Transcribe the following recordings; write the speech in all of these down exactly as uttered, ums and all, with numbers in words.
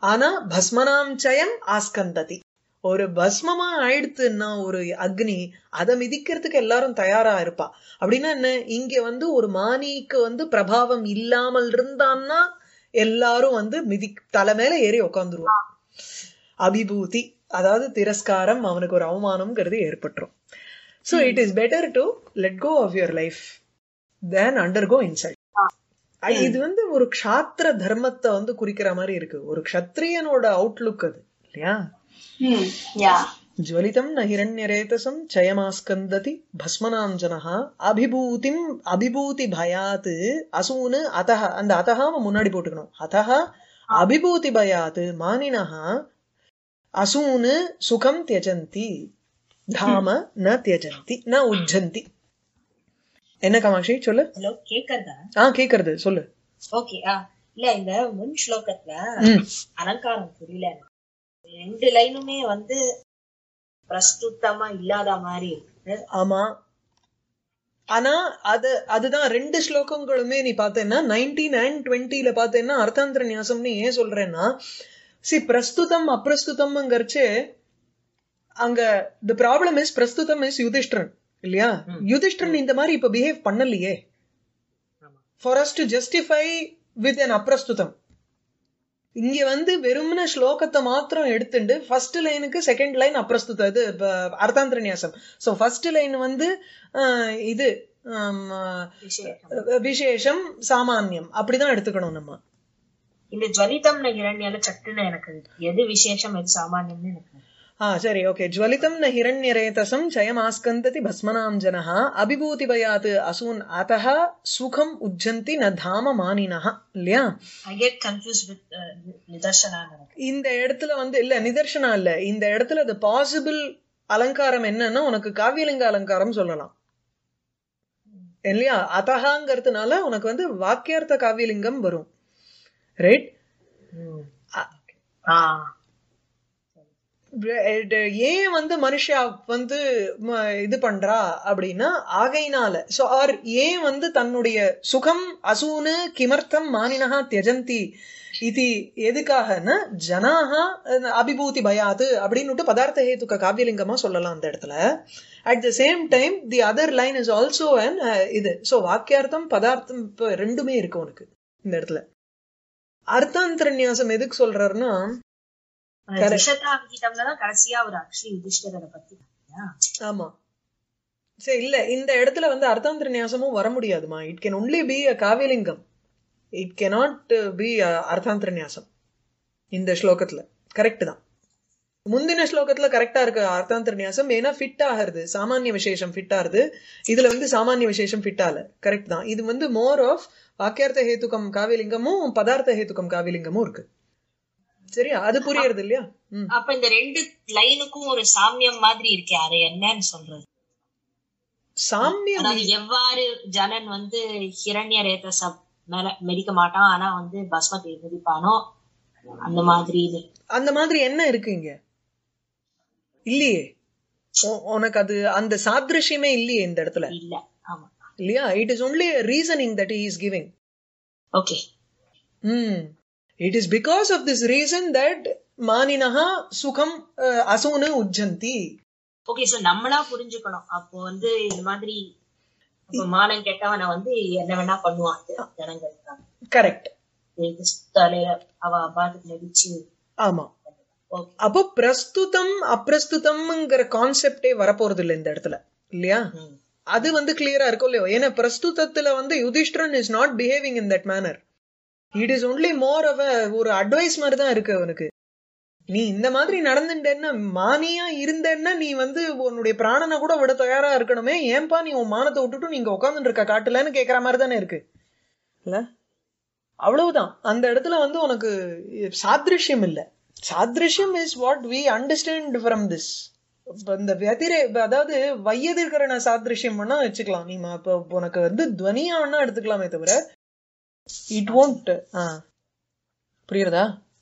ஆனா பஸ்மனாம் சயம் ஆஸ்கந்ததி. ஒரு பஸ்மமா ஆயிடுத்துன்னா ஒரு அக்னி, அதை மிதிக்கிறதுக்கு எல்லாரும் தயாரா இருப்பா. அப்படின்னா என்ன, இங்க வந்து ஒரு மானிக்கு வந்து பிரபாவம் இல்லாமல் இருந்தான்னா எல்லாரும் வந்து மிதி தலை மேல ஏறி உட்காந்துருவான். அபிபூதி அதாவது திரஸ்காரம், அவனுக்கு ஒரு அவமானம்ங்கிறது ஏற்பட்டுரும். So it is better to let go of your life than undergo insult. இது வந்து ஒரு க்ஷாத்திர தர்மத்தை வந்து குறிக்கிற மாதிரி இருக்கு, ஒரு க்ஷத்ரியனோட அவுட்லுக் அது இல்லையா. ஜ்வலிதம் ந ஹிரண்யரேதசம் சயமாஸ்கந்ததி பஸ்மனாம் ஜனஹ அபிபூதிம் அபிபூதி பயாத் அசூனு அதஹ. அந்த அதஹ முன்னாடி போட்டுக்கணும். அதஹ அபிபூதி பயாத் மானினஹ அசூனு சுகம் தியஜந்தி தாம ந தியஜந்தி ந உஜ்ஜந்தி. என்ன காமாட்சி சொல்லு. ஹலோ, கேக்குறதா? ஆ கேக்குறது, சொல்லு. ஓகே. ஆ இல்ல, இந்த முன் ஸ்லோகத்துல அலங்காரம் புரியல. ரெண்டு லைனுமே வந்து பிரஸ்துத்தமா இல்லாத மாதிரி இருக்கு. ஆமா, ஆனா அது அதுதான் ரெண்டு ஸ்லோகங்களுமே நீ பார்த்தேன்னா நைன்டீன் அண்ட் டுவெண்ட்டில பார்த்தேன்னா அர்த்தாந்தர நியாசம்னு ஏன் சொல்றேன்னா, சி பிரஸ்துதம் அப்பிரஸ்துதம்ங்கிறச்சு அங்க the problem is பிரஸ்துதம் is Yudhishtiran இல்லையா. யுதிஷ்டிரன் இந்த மாதிரி இப்ப பிஹேவ் பண்ணலையே for us to justify with an அப்பிரஸ்துதம். இங்க வந்து வெறுமன ஸ்லோகத்தை மாத்திரம் எடுத்துட்டு ஃபர்ஸ்ட் லைனுக்கு செகண்ட் லைன் அப்பிரஸ்துத இது அர்த்தாந்தர நியாசம். சோ ஃபர்ஸ்ட் லைன் வந்து இது விசேஷம் சாமான்யம் அப்படிதான் எடுத்துக்கணும் நம்ம. இந்த ஜ்வலிதம் ஹிரண்யால சட்டுன்னு எனக்கு எது விசேஷம் எது சாமான்யம்னு எனக்கு. ஆ சரி, ஓகே. ஜ்வலிதம் ந ஹிரண்யரேதசம் சயமாஸ்கந்ததி பஸ்மனாம் ஜனஹ அபிபூதி பயாத் அசூன் அதஹ சுகம் உஜ்ஜந்தி ந தாம மானினஹ இல்லையா. I get confused with Nidarshana. இந்த இடத்துல வந்து இல்ல நிதர்சனா இல்ல, இந்த இடத்துல the possible அலங்காரம் என்னன்னா உனக்கு காவியலிங்க அலங்காரம் சொல்லலாம் இல்லையா. அதஹங்கிறதுனால உனக்கு வந்து வாக்கியார்த்த காவியலிங்கம் வரும், ரைட். ஏன் வந்து மனுஷா வந்து இது பண்றா அப்படின்னா ஆகையினால. சோ ஆர் ஏன் வந்து தன்னுடைய சுகம் அசூனு கிமர்த்தம் மானினஹா தியஜந்தி இது எதுக்காகனா ஜனாஹா அபிபூதி பயாது அப்படின்னு பதார்த்த ஹேதுக்க காவியலிங்கமா சொல்லலாம் அந்த இடத்துல. At the same time the other line is also an இது. சோ வாக்கியார்த்தம் பதார்த்தம் ரெண்டுமே இருக்கு உனக்கு இந்த இடத்துல. அர்த்தாந்தர நியாசம் எதுக்கு சொல்றாருன்னா ஆமா சரி இல்ல இந்த இடத்துல வந்து அர்த்தாந்தர நியாசமும் வர முடியாதுமா. It can only be a காவியலிங்கம், it cannot be அர்த்தாந்தர நியாசம் இந்த ஸ்லோகத்துல. கரெக்ட் தான், முந்தின ஸ்லோகத்துல கரெக்டா இருக்கு அர்த்தாந்தர நியாசம், ஏன்னா ஃபிட் ஆகுறது சாமானிய விசேஷம் ஃபிட் ஆகுது, இதுல வந்து சாமானிய விசேஷம் ஃபிட் ஆகல. கரெக்ட் தான், இது வந்து மோர் ஆஃப் வாக்கியார்த்த ஹேதுக்கம் காவியலிங்கமும் பதார்த்த ஹேதுக்கம் காவியலிங்கமும் இருக்கு. சரியா, அது புரியுறது இல்லையா. அப்ப இந்த ரெண்டு லைனுக்கும் ஒரு சாமியம் மாதிரி இருக்கே, அது என்னன்னு சொல்றது? சாமியம் எவ்வாறு ஜனன் வந்து ஹிரண்ய ரேதச மேல மெதிக்க மாட்டான், ஆனா வந்து பஸ்மத்தை மிதிப்பானோ அந்த மாதிரி. அந்த மாதிரி என்ன இருக்கு இங்க இல்லையே உனக்கு, அது அந்த சாத்ருஷ்யமே இல்லையே இந்த இடத்துல. இல்ல. ஆமா இல்லையா. It is only reasoning that he is giving. Okay. ம் it is because of this reason that maninaha sukham uh, asunu ujjanti. Okay, so நம்மளா புரிஞ்சுக்கணும். அப்போ வந்து இந்த மாதிரி மானம் கெட்டவனை வந்து என்ன வேணா பண்ணுவான் ஜனங்கள். கரெக்ட். அவ பாட்டுக்கு நடிச்சு. ஆமா. அப்போ பிரஸ்துதம் அப்பிரஸ்துதம்ங்கிற கான்செப்டே வரப்போறது இல்லை இந்த இடத்துல இல்லையா. அது வந்து கிளியரா இருக்கும் இல்லையோ. ஏன்னா பிரஸ்துதத்துல வந்து Yudhishtiran is not behaving in that manor. It is only more of ஒரு அட்வைஸ் மாதிரி தான் இருக்கு அவனுக்கு. நீ இந்த மாதிரி நடந்துட்டேன்னா, மானியா இருந்தேன்னா நீ வந்து உன்னுடைய பிராணனை கூட விட தயாரா இருக்கணுமே, ஏன்பா நீ உன் மானத்தை விட்டுட்டு நீங்க உட்காந்துட்டு இருக்க காட்டுலன்னு கேக்குற மாதிரி தானே இருக்கு இல்ல. அவ்வளவுதான். அந்த இடத்துல வந்து உனக்கு சாத்ருஷ்யம் இல்ல. சாத்ருஷ்யம் is what we understand from this. இந்த வெதிரே அதாவது வையதிர்கரண சாத்ருஷ்யம் வேணா வச்சுக்கலாம் நீ. இப்ப உனக்கு வந்து துவனியா வேணா எடுத்துக்கலாமே தவிர it won't. புரியுறதா?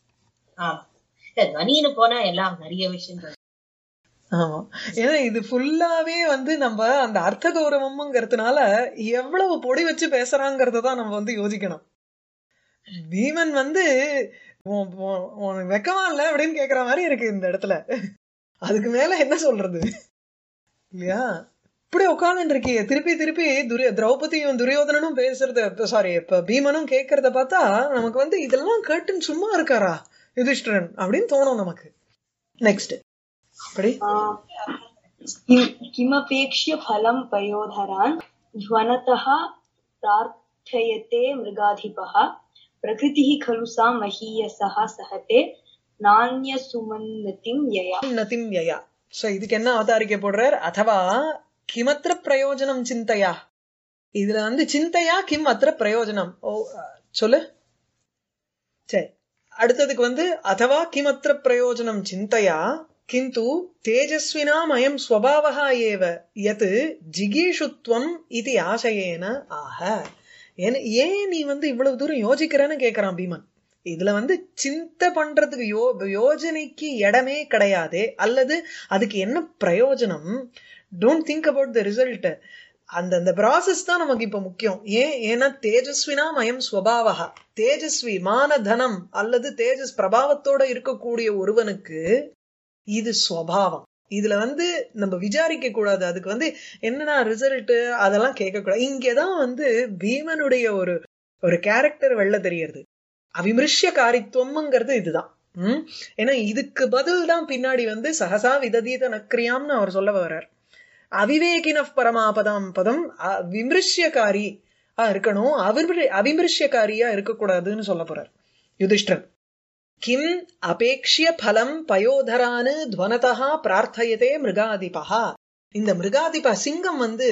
துவனின்னு போனா எல்லாம் நிறைய விஷயங்கள். ஆமா, ஏன்னா இது ஃபுல்லாவே வந்து நம்ம அந்த அர்த்த கௌரவம்ங்கிறதுனால எவ்வளவு பொடி வச்சு பேசுறாங்கிறதான் நம்ம வந்து யோசிக்கணும். பீமன் வந்து உனக்கு வெக்கமா இல்ல அப்படின்னு கேக்குற மாதிரி இருக்கு இந்த இடத்துல. அதுக்கு மேல என்ன சொல்றது இல்லையா? இப்படி உட்கார்ந்து இருக்கிய திருப்பி திருப்பி துரிய திரௌபதியும் துரியோதனனும் பேசுறது, சாரி இப்ப பீமனும் கேட்கறத பார்த்தா நமக்கு வந்து இதெல்லாம் கேட்டுன்னு சும்மா இருக்காரா யுதிஷ்டிரன் அப்படின்னு தோணும் நமக்கு. நெக்ஸ்ட் அப்படி கிமபேக்ஷ்ய ஃபலம் பயோதரான் த்வனதः பிரார்த்தயதே மிருகாதிபः பிரகிருதிः खलु सा மஹீயசः சஹதே நான்யசுமன்னதிம் யயா நதிம் யயா. சோ இதுக்கு என்ன அவதாரிக்க போடுறார்? அதவா கிமத்திர பிரயோஜனம் சிந்தையா. இதுல வந்து சிந்தையா கிம் அத்திர பிரயோஜனம். ஓ சொல்லு. சரி, அடுத்ததுக்கு வந்து அதவா கிமத்திர பிரயோஜனம் சிந்தையா கிந்து தேஜஸ்வினாம் அயம் ஸ்வபாவஹ ஏவ யத் ஜிகீஷுத்வம் இது ஆசையேன ஆஹ. ஏன் நீ வந்து இவ்வளவு தூரம் யோசிக்கிறேன்னு கேக்குறான் பீமன். இதுல வந்து சிந்தை பண்றதுக்கு யோ யோஜனைக்கு இடமே கிடையாது, அல்லது அதுக்கு என்ன பிரயோஜனம்? Don't think about the result. அந்த அந்த ப்ராசஸ் தான் நமக்கு இப்ப முக்கியம். ஏன்? ஏன்னா தேஜஸ்வினா மயம் ஸ்வபாவஹா, தேஜஸ்வி மானதனம் அல்லது தேஜஸ் பிரபாவத்தோட இருக்கக்கூடிய ஒருவனுக்கு இது ஸ்வபாவம். இதுல வந்து நம்ம விசாரிக்க கூடாது. அதுக்கு வந்து என்னன்னா ரிசல்ட் அதெல்லாம் கேட்க கூடாது. இங்கதான் வந்து பீமனுடைய ஒரு ஒரு கேரக்டர் வெள்ள தெரியறது. அவிமிருஷ்ய காரித்துவம்ங்கிறது இதுதான். உம் ஏன்னா இதுக்கு பதில் தான் பின்னாடி வந்து சகசா விததீத நக்ரியாம்னு அவர் சொல்ல வர்றார். அவிவேகின பரமாபதம் பதம் விமிருஷ்யக்காரி இருக்கணும், அவர் அவிமிருஷ்யக்காரியா இருக்கக்கூடாதுன்னு சொல்ல போறார் யுதிஷ்டிரன். கிம் அபேக்ஷிய பலம் பயோதரானு துவனதா பிரார்த்தயதே மிருகாதிபா. இந்த மிருகாதிபா சிங்கம் வந்து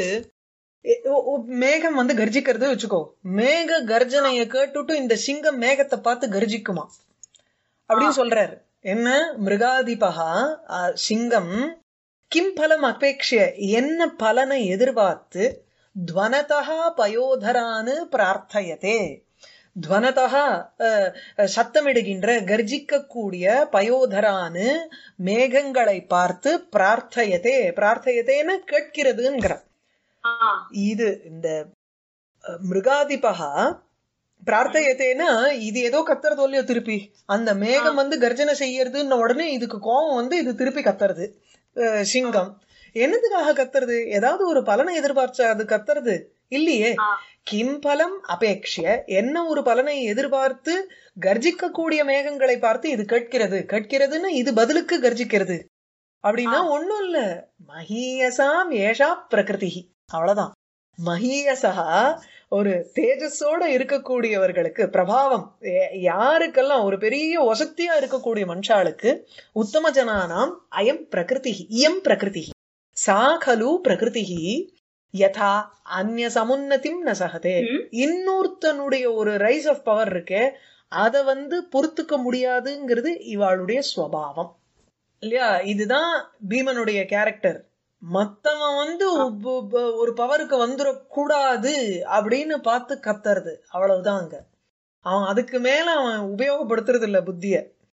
மேகம் வந்து கர்ஜிக்கிறது வச்சுக்கோ, மேக கர்ஜனைய கேட்டுட்டு இந்த சிங்கம் மேகத்தை பார்த்து கர்ஜிக்குமா அப்படின்னு சொல்றாரு. என்ன? மிருகாதிபா சிங்கம் கிம் பலம் அபேக்ஷிய என்ன பலனை எதிர்பார்த்து துவனதா பயோதரானு பிரார்த்தயதே. துவனதா சத்தமிடுகின்ற கர்ஜிக்க கூடிய பயோதரானு மேகங்களை பார்த்து பிரார்த்தயதே, பிரார்த்தயதேன்னு கேட்கிறதுங்கிற. இது இந்த மிருகாதிபகா பிரார்த்தயத்தேன்னா இது ஏதோ கத்துறது இல்லையோ திருப்பி அந்த மேகம் வந்து கர்ஜனை செய்யறதுன்னு உடனே இதுக்கு கோபம் வந்து இது திருப்பி கத்துறது. சிங்கம் என்னதுக்காக கத்துறது? ஏதாவது ஒரு பலனை எதிர்பார்ச்சா அது கத்துறது இல்லையே. கிம் பலம் அபேக்ஷிய என்ன ஒரு பலனை எதிர்பார்த்து கர்ஜிக்க கூடிய மேகங்களை பார்த்து இது கேட்கிறது. கேட்கிறதுன்னு இது பதிலுக்கு கர்ஜிக்கிறது அப்படின்னா ஒண்ணும் இல்ல. மஹீயசாம் ஏஷா பிரகிருதி, அவ்வளவுதான். மஹீயசா ஒரு தேஜஸோட இருக்கக்கூடியவர்களுக்கு பிரபாவம் யாருக்கெல்லாம் ஒரு பெரிய வசத்தியா இருக்கக்கூடிய மனுஷாளுக்கு உத்தம ஜனானாம் அயம் பிரகிருதி இயம் பிரகிருதி சா கலு பிரகிருதி யதா அந்நிய சமுன்னதிம் ந சகதே. இன்னொருத்தனுடைய ஒரு ரைஸ் ஆஃப் பவர் இருக்கே அத வந்து பொறுத்துக்க முடியாதுங்கிறது இவாளுடைய ஸ்வபாவம் இல்லையா? இதுதான் பீமனுடைய கேரக்டர். மத்தவன் வந்து ஒரு பவருக்கு வந்துடக்கூடாது அப்படின்னு பார்த்து கத்துறது, அவ்வளவுதான். அங்க அவன் அதுக்கு மேல அவன் உபயோகப்படுத்துறது இல்ல புத்திய.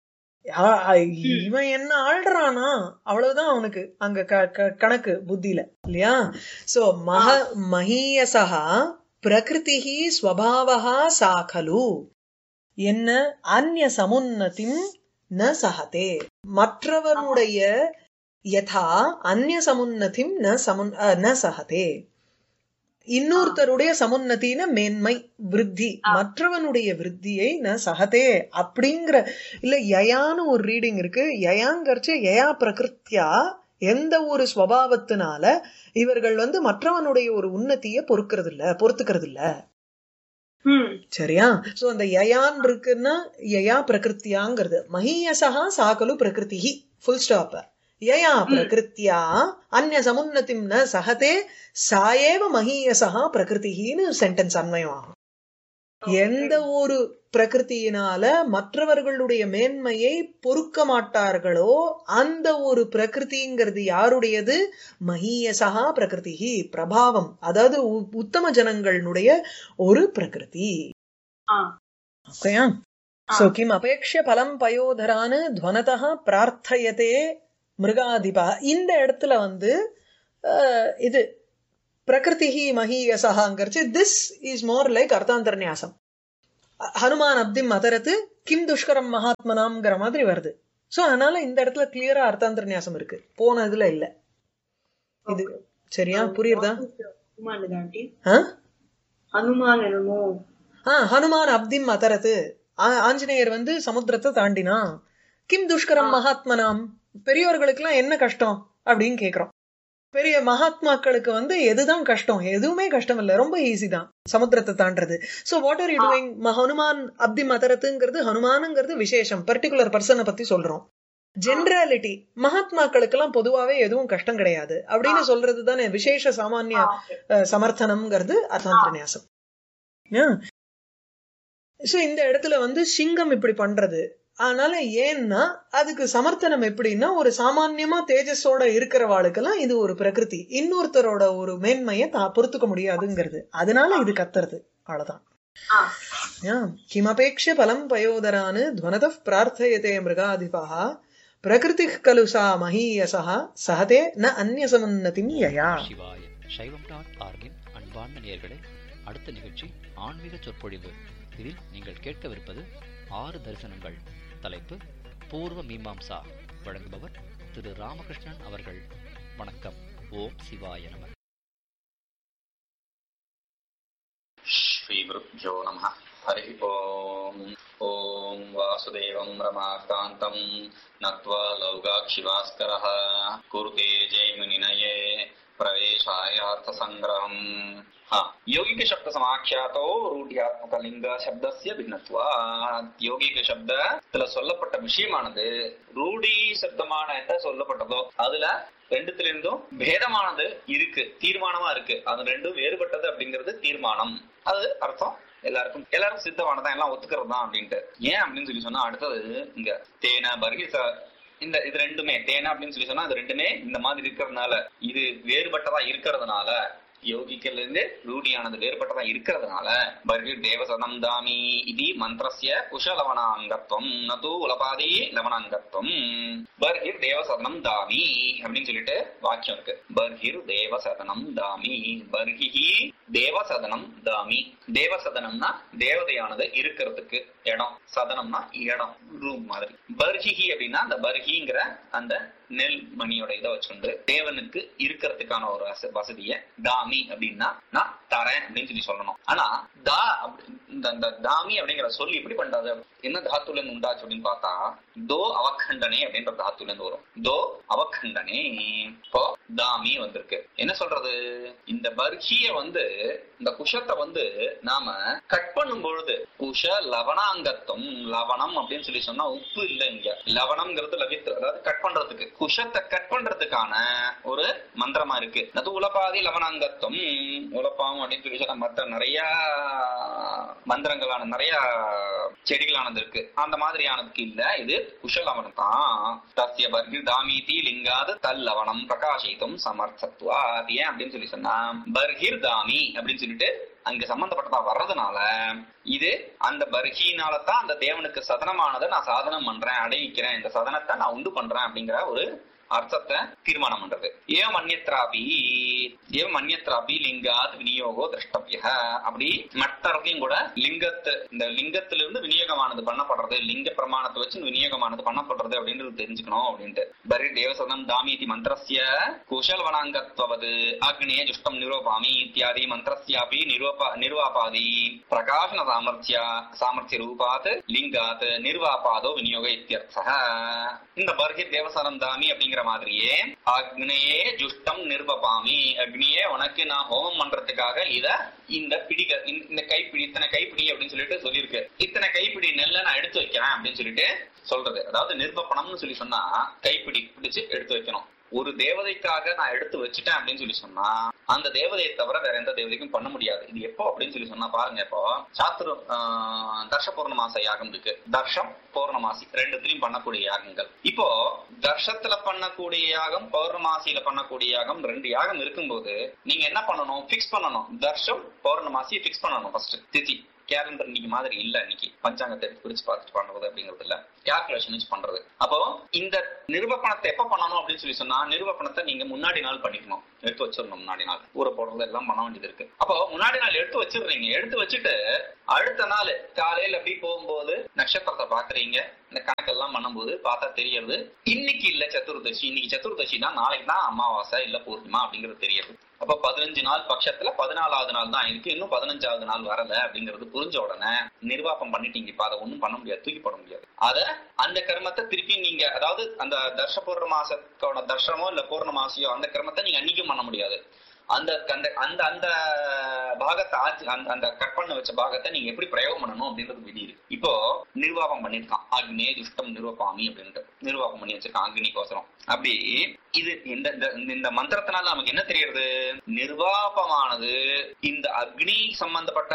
இவன் என்ன ஆள்றானா அவ்வளவுதான் அவனுக்கு அங்க கணக்கு புத்தியில இல்லையா? சோ மக மஹீயசா பிரகிருதி ஸ்வபாவஹா சாகலு என்ன அந்நிய சமுன்னதிம் ந சஹதே. மற்றவனுடைய யதா அந்நிய சமுன்னதிம் ந சமுன் ந சஹதே. இன்னொருத்தருடைய சமுன்னத்தின மேன்மை விருத்தி, மற்றவனுடைய விருத்தியை ந சஹதே அப்படிங்கிற இல்ல யயான்னு ஒரு ரீடிங் இருக்கு. யயாங்கர்ச்சு யயா பிரகிருத்தியா எந்த ஒரு ஸ்வபாவத்தினால இவர்கள் வந்து மற்றவனுடைய ஒரு உன்னத்திய பொறுக்கிறது இல்ல பொறுத்துக்கிறது இல்ல. சரியா? சோ அந்த யயான் இருக்குன்னா யயா பிரகிருத்தியாங்கிறது. மஹீயசா சாகலு பிரகிருதி ஃபுல் ஸ்டாப். யயா பிரகிருத்தியா அந்நிய சமுன்னதிம் ந சஹதே சாயேவ மஹீயசா பிரகிருதின்னு சென்டென்ஸ் அன்வயம் ஆகும். எந்த ஒரு பிரகிருத்தியினால மற்றவர்களுடைய மேன்மையை பொறுக்க மாட்டார்களோ அந்த ஒரு பிரகிருதிங்கிறது யாருடையது? மஹீயசா பிரகிருதி பிரபாவம், அதாவது உத்தம ஜனங்களுடைய ஒரு பிரகிருதி. ஓகேயா? சோ கிம் அபேக்ஷ பலம் பயோதரானு துவனதா பிரார்த்தயதே மிருகாதிபா. இந்த இடத்துல வந்து இது பிரகிருதி மஹீயசாங்கிறச்சு this is more like அர்த்தாந்தர்நியாசம். Hanuman அப்திம் அதரத்து கிம் துஷ்கரம் மகாத்மனாம்ங்கிற மாதிரி வருது. சோ அதனால இந்த இடத்துல கிளியரா அர்த்தாந்தர நியாசம் இருக்கு, போன இதுல இல்ல. இது சரியா புரியுதா? ஹனுமான் அப்திம் அதரத்து, ஆஞ்சநேயர் வந்து சமுத்திரத்தை தாண்டினா. கிம் துஷ்கரம் மகாத்மனாம், பெரியவர்களுக்கு எல்லாம் என்ன கஷ்டம் அப்படின்னு கேக்குறோம். பெரிய மகாத்மாக்களுக்கு வந்து எதுதான் கஷ்டம்? எதுவுமே கஷ்டம் இல்ல, ரொம்ப ஈஸி தான் சமுத்திரத்தை தாண்டது. So what are you doing? Hanuman அப்தி மதரத்துங்கிறது ஹனுமானுங்கிறது விசேஷம், பர்டிகுலர் பர்சனை பத்தி சொல்றோம். ஜெனராலிட்டி மகாத்மாக்களுக்கு எல்லாம் பொதுவாவே எதுவும் கஷ்டம் கிடையாது அப்படின்னு சொல்றது தானே விசேஷ சாமானிய சமர்த்தனம்ங்கிறது அர்த்தாந்தர நியாசம். சோ இந்த இடத்துல வந்து சிங்கம் இப்படி பண்றது. அதனால ஏன்னா அதுக்கு சமர்த்தனம் எப்படின்னா, ஒரு சாமான்யமா தேஜஸோட இருக்கிறவாளுக்கெல்லாம் இது ஒரு பிரகிருதி, இன்னொருத்தரோட ஒரு மேன்மையை தா பொறுத்துக்க முடியாதுங்கிறது. அதனால இது கத்துறது, அவ்வளவுதான். கிமபேக்ஷ பலம் பயோதரானு துவனத பிரார்த்தயதே மிருகாதிபா பிரகிருதி கலுசா மஹீயசா சஹதே ந அந்நிய சமன்னதிம் யயா. சைவம் டாட் ஆர்கின் அன்பார்ந்த நேயர்களே, அடுத்த நிகழ்ச்சி ஆன்மீக சொற்பொழிவு. இதில் நீங்கள் கேட்கவிருப்பது ஆறு தரிசனங்கள். தலைப்பு பூர்வ மீமாம்சா. வழங்குபவர் திரு ராமகிருஷ்ணன் அவர்கள். வணக்கம். ஓம் சிவாய நம. ஸ்ரீ குருப்யோ நமஹ. ஹரி ஓம். ஓம் வாசுதேவம் ரமாகாந்தம் நத்வா லௌகாக்ஷிவாஸ்கரஹ குருதே ஜெய்முனிநயே பிரவேசாயார்த்த சங்கிரஹம். யோகிக சப்த சமாக்கியாத்தோ ரூಢியாத்மக லிங்க சப்தஸ்ய பின்னத்வாத். யோகிக சப்தத்துல சொல்லப்பட்ட விஷயமானது ரூಢி சப்தமான என்ன சொல்லப்பட்டதோ அதுல ரெண்டுத்துல இருந்தும் பேதமானது இருக்கு, தீர்மானமா இருக்கு. அது ரெண்டும் வேறுபட்டது அப்படிங்கிறது தீர்மானம். அது அர்த்தம் எல்லாருக்கும் எல்லாருக்கும் சித்தமானதான், எல்லாம் ஒத்துக்கிறது தான் அப்படின்ட்டு. ஏன் அப்படின்னு சொல்லி சொன்னா அடுத்தது இங்க தேன பர்கி இந்த இது ரெண்டுமே தேனா அப்படின்னு சொல்லி சொன்னா இது ரெண்டுமே இந்த மாதிரி இருக்கிறதுனால, இது வேறுபட்டதா இருக்கிறதுனால, யோகிக்கல இருந்து ரூಢியானது வேறுபட்டதா இருக்கிறதுனால பர்கிர் தேவசதம் தாமி இது மந்திரஸ்ய குஷலவனாங்கத்வம் நது உலபாதி லவனாங்கத்வம். பர்கிர் தேவசதனம் தாமி அப்படின்னு சொல்லிட்டு வாக்கியம் இருக்கு. பர்கிர் தேவசதனம் தாமி, பர்ஹி தேவசதனம் தாமி. தேவசதனம்னா தேவதையானது இருக்கிறதுக்கு இடம், சதனம்னா இடம், ரூம் மாதிரி. பர்ஹி அப்படின்னா அந்த பர்ஹிங்கிற அந்த நெல் மணியோட இதை வச்சுண்டு தேவனுக்கு இருக்கிறதுக்கான ஒரு வசதிய தாமி அப்படின்னா நான் தரேன் அப்படின்னு சொல்லி சொல்லணும். ஆனா தா இந்த தாமி அப்படிங்கிற சொல்லி எப்படி பண்றது, என்ன தாத்துல இருந்து உண்டாச்சு அப்படின்னு பார்த்தா தோ அவக்கண்டனே அப்படின்ற தாத்துல இருந்து வரும். தோ அவக்கண்டனே. இப்போ தாமி வந்திருக்கு. என்ன சொல்றது, இந்த பர்ஹிய வந்து இந்த குஷத்தை வந்து நாம கட் பண்ணும் பொழுது குஷ லவனாங்கத்துவம், லவணம் அப்படின்னு சொல்லி சொன்னா உப்பு இல்ல, இங்க லவணம்ங்கிறது லவித்து, அதாவது கட் பண்றதுக்கு, குஷத்தை கட் பண்றதுக்கான ஒரு மந்திரமா இருக்கு. அது உலபாதி லவனாங்கத்துவம், உலப்பாவும் அப்படின்னு சொல்லி சொன்னா மற்ற நிறைய மந்திரங்களான நிறைய செடிகளானது இருக்கு, அந்த மாதிரியானதுக்கு இல்ல. இது குஷலவனம் தான். தஸ்ய பர்கிர் தாமீதி லிங்காது தல் லவணம் பிரகாசித்தும் சமர்த்தத்வா. ஏன் அப்படின்னு சொல்லி சொன்னா பர்கிர் தாமி அப்படின்னு சொல்லிட்டு அங்க சம்பந்தப்பட்டதா வர்றதுனால இது அந்த பர்கினாலதான் அந்த தேவனுக்கு சதனமானதை நான் சாதனம் பண்றேன், அடைவிக்கிறேன், இந்த சதனத்தை நான் உண்டு பண்றேன் அப்படிங்கிற ஒரு அர்த்தத்தை தீர்மானம் பண்றது. ஏவம் அந்நியத்ராபி ஏவம் அந்நியத்ராபி லிங்காத் விநியோகோ திரஷ்டவ்ய. அப்படி மற்றத்தையும் கூட லிங்கத்து இந்த லிங்கத்திலிருந்து விநியோகமானது பண்ணப்படுறது, லிங்க பிரமாணத்தை வச்சு விநியோகமானது பண்ணப்படுறது அப்படின்றது தெரிஞ்சுக்கணும் அப்படின்ட்டு. பரி தேவசதம் தாமீதி மந்திரஸ்ய குஷல்வனாங்கத்வது அக்னியே ஜுஷ்டம் நிரூபாமி இத்தியாதி மந்திரஸ்யாபி நிரூபா நிர்வாபாதி பிரகாசன சாமர்த்திய சாமர்த்திய ரூபாத் லிங்காத் நிர்வாபாதோ விநியோக இத்தியர்த்தः. இந்த பர்ஹி தேவசதம் தாமி அப்படிங்கிற மாதிரியே அக்னியே ஜுஷ்டம் நிர்வபாமி, அக்னியே உனக்கு நான் ஹோமம் பண்றதுக்காக இத இந்த பிடிக இந்த கைப்பிடி இத்தனை கைப்பிடி அப்படின்னு சொல்லிட்டு சொல்லியிருக்கு. இத்தனை கைப்பிடி நெல்ல நான் எடுத்து வைக்கிறேன் அப்படின்னு சொல்லிட்டு சொல்றது. அதாவது நிர்வப்பணம்னு சொல்லி சொன்னா கைப்பிடி பிடிச்சு எடுத்து வைக்கணும். ஒரு தேவதைக்காக நான் எடுத்து வச்சுட்டேன் அப்படின்னு சொல்லி சொன்னா அந்த தேவதையை தவிர வேற எந்த தேவதைக்கும் பண்ண முடியாது. இது எப்போ அப்படின்னு சொல்லி சொன்னா பாருங்க, இப்போ சாத்திர தர்ஷ பௌர்ணமாச யாகம் இருக்கு, தர்ஷம் பௌர்ணமாசி ரெண்டுத்திலையும் பண்ணக்கூடிய யாகங்கள். இப்போ தர்ஷத்துல பண்ணக்கூடிய யாகம் பௌர்ணமாசியில பண்ணக்கூடிய யாகம் ரெண்டு யாகம் இருக்கும்போது நீங்க என்ன பண்ணணும், பிக்ஸ் பண்ணணும். தர்ஷம் பௌர்ணமாசி பிக்ஸ் பண்ணணும். ஃபர்ஸ்ட் திதி கேலண்டர் இன்னைக்கு மாதிரி இல்ல. இன்னைக்கு பஞ்சாங்கத்தை எடுத்து பிரிச்சு பார்த்துட்டு பண்றது அப்படிங்கிறது இல்ல, கால்குலேஷன் வச்சு பண்றது. அப்போ இந்த நிர்வபணத்தை எப்ப பண்ணணும் அப்படின்னு சொல்லி சொன்னா, நிர்வபணத்தை நீங்க முன்னாடி நாள் பண்ணிக்கணும், எடுத்து வச்சிடணும். முன்னாடி நாள் ஊற போடுறது எல்லாம் பண்ண வேண்டியது இருக்கு. அப்போ முன்னாடி நாள் எடுத்து வச்சிடுறீங்க. எடுத்து வச்சுட்டு அடுத்த நாள் காலையில அப்படி போகும்போது நட்சத்திரத்தை பாக்குறீங்க. இந்த கணக்கெல்லாம் பண்ணும்போது பார்த்தா தெரியறது இன்னைக்கு இல்ல சதுர்தசி, இன்னைக்கு சதுர்தசினா நாளைக்கு தான் அமாவாசை இல்ல பூர்ணிமா அப்படிங்கிறது தெரியுது. அப்ப பதினஞ்சு நாள் பட்சத்துல பதினாலாவது நாள் தான் இருக்கு, இன்னும் பதினஞ்சாவது நாள் வரல அப்படிங்கிறது புரிஞ்ச உடனே நிர்வாகம் பண்ணிட்டீங்க. இப்ப அதை ஒண்ணும் பண்ண முடியாது, தூக்கி போட முடியாது. அத அந்த கர்மத்தை திருப்பி நீங்க, அதாவது அந்த தர்ஷ பூர்ணமாசத்தோட தர்ஷமோ இல்ல பூர்ணமாசியோ அந்த கர்மத்தை நீங்க அன்னைக்கும் பண்ண முடியாது. அந்த அந்த அந்த அந்த பாகத்தை அந்த கட் பண்ண வச்ச பாகத்தை நீங்க எப்படி பிரயோகம் பண்ணணும் அப்படின்றது விதி இருக்கு. இப்போ நிர்வாகம் பண்ணிருக்கான், அக்னே துஷ்டம் நிர்வாபாமி அப்படின்ட்டு நிர்வாகம் பண்ணி வச்சிருக்கான் அக்னிக்கோசரம். அப்படி இது இந்த இந்த மந்திரத்தினால நமக்கு என்ன தெரியுது, நிர்வாபமானது இந்த அக்னி சம்பந்தப்பட்ட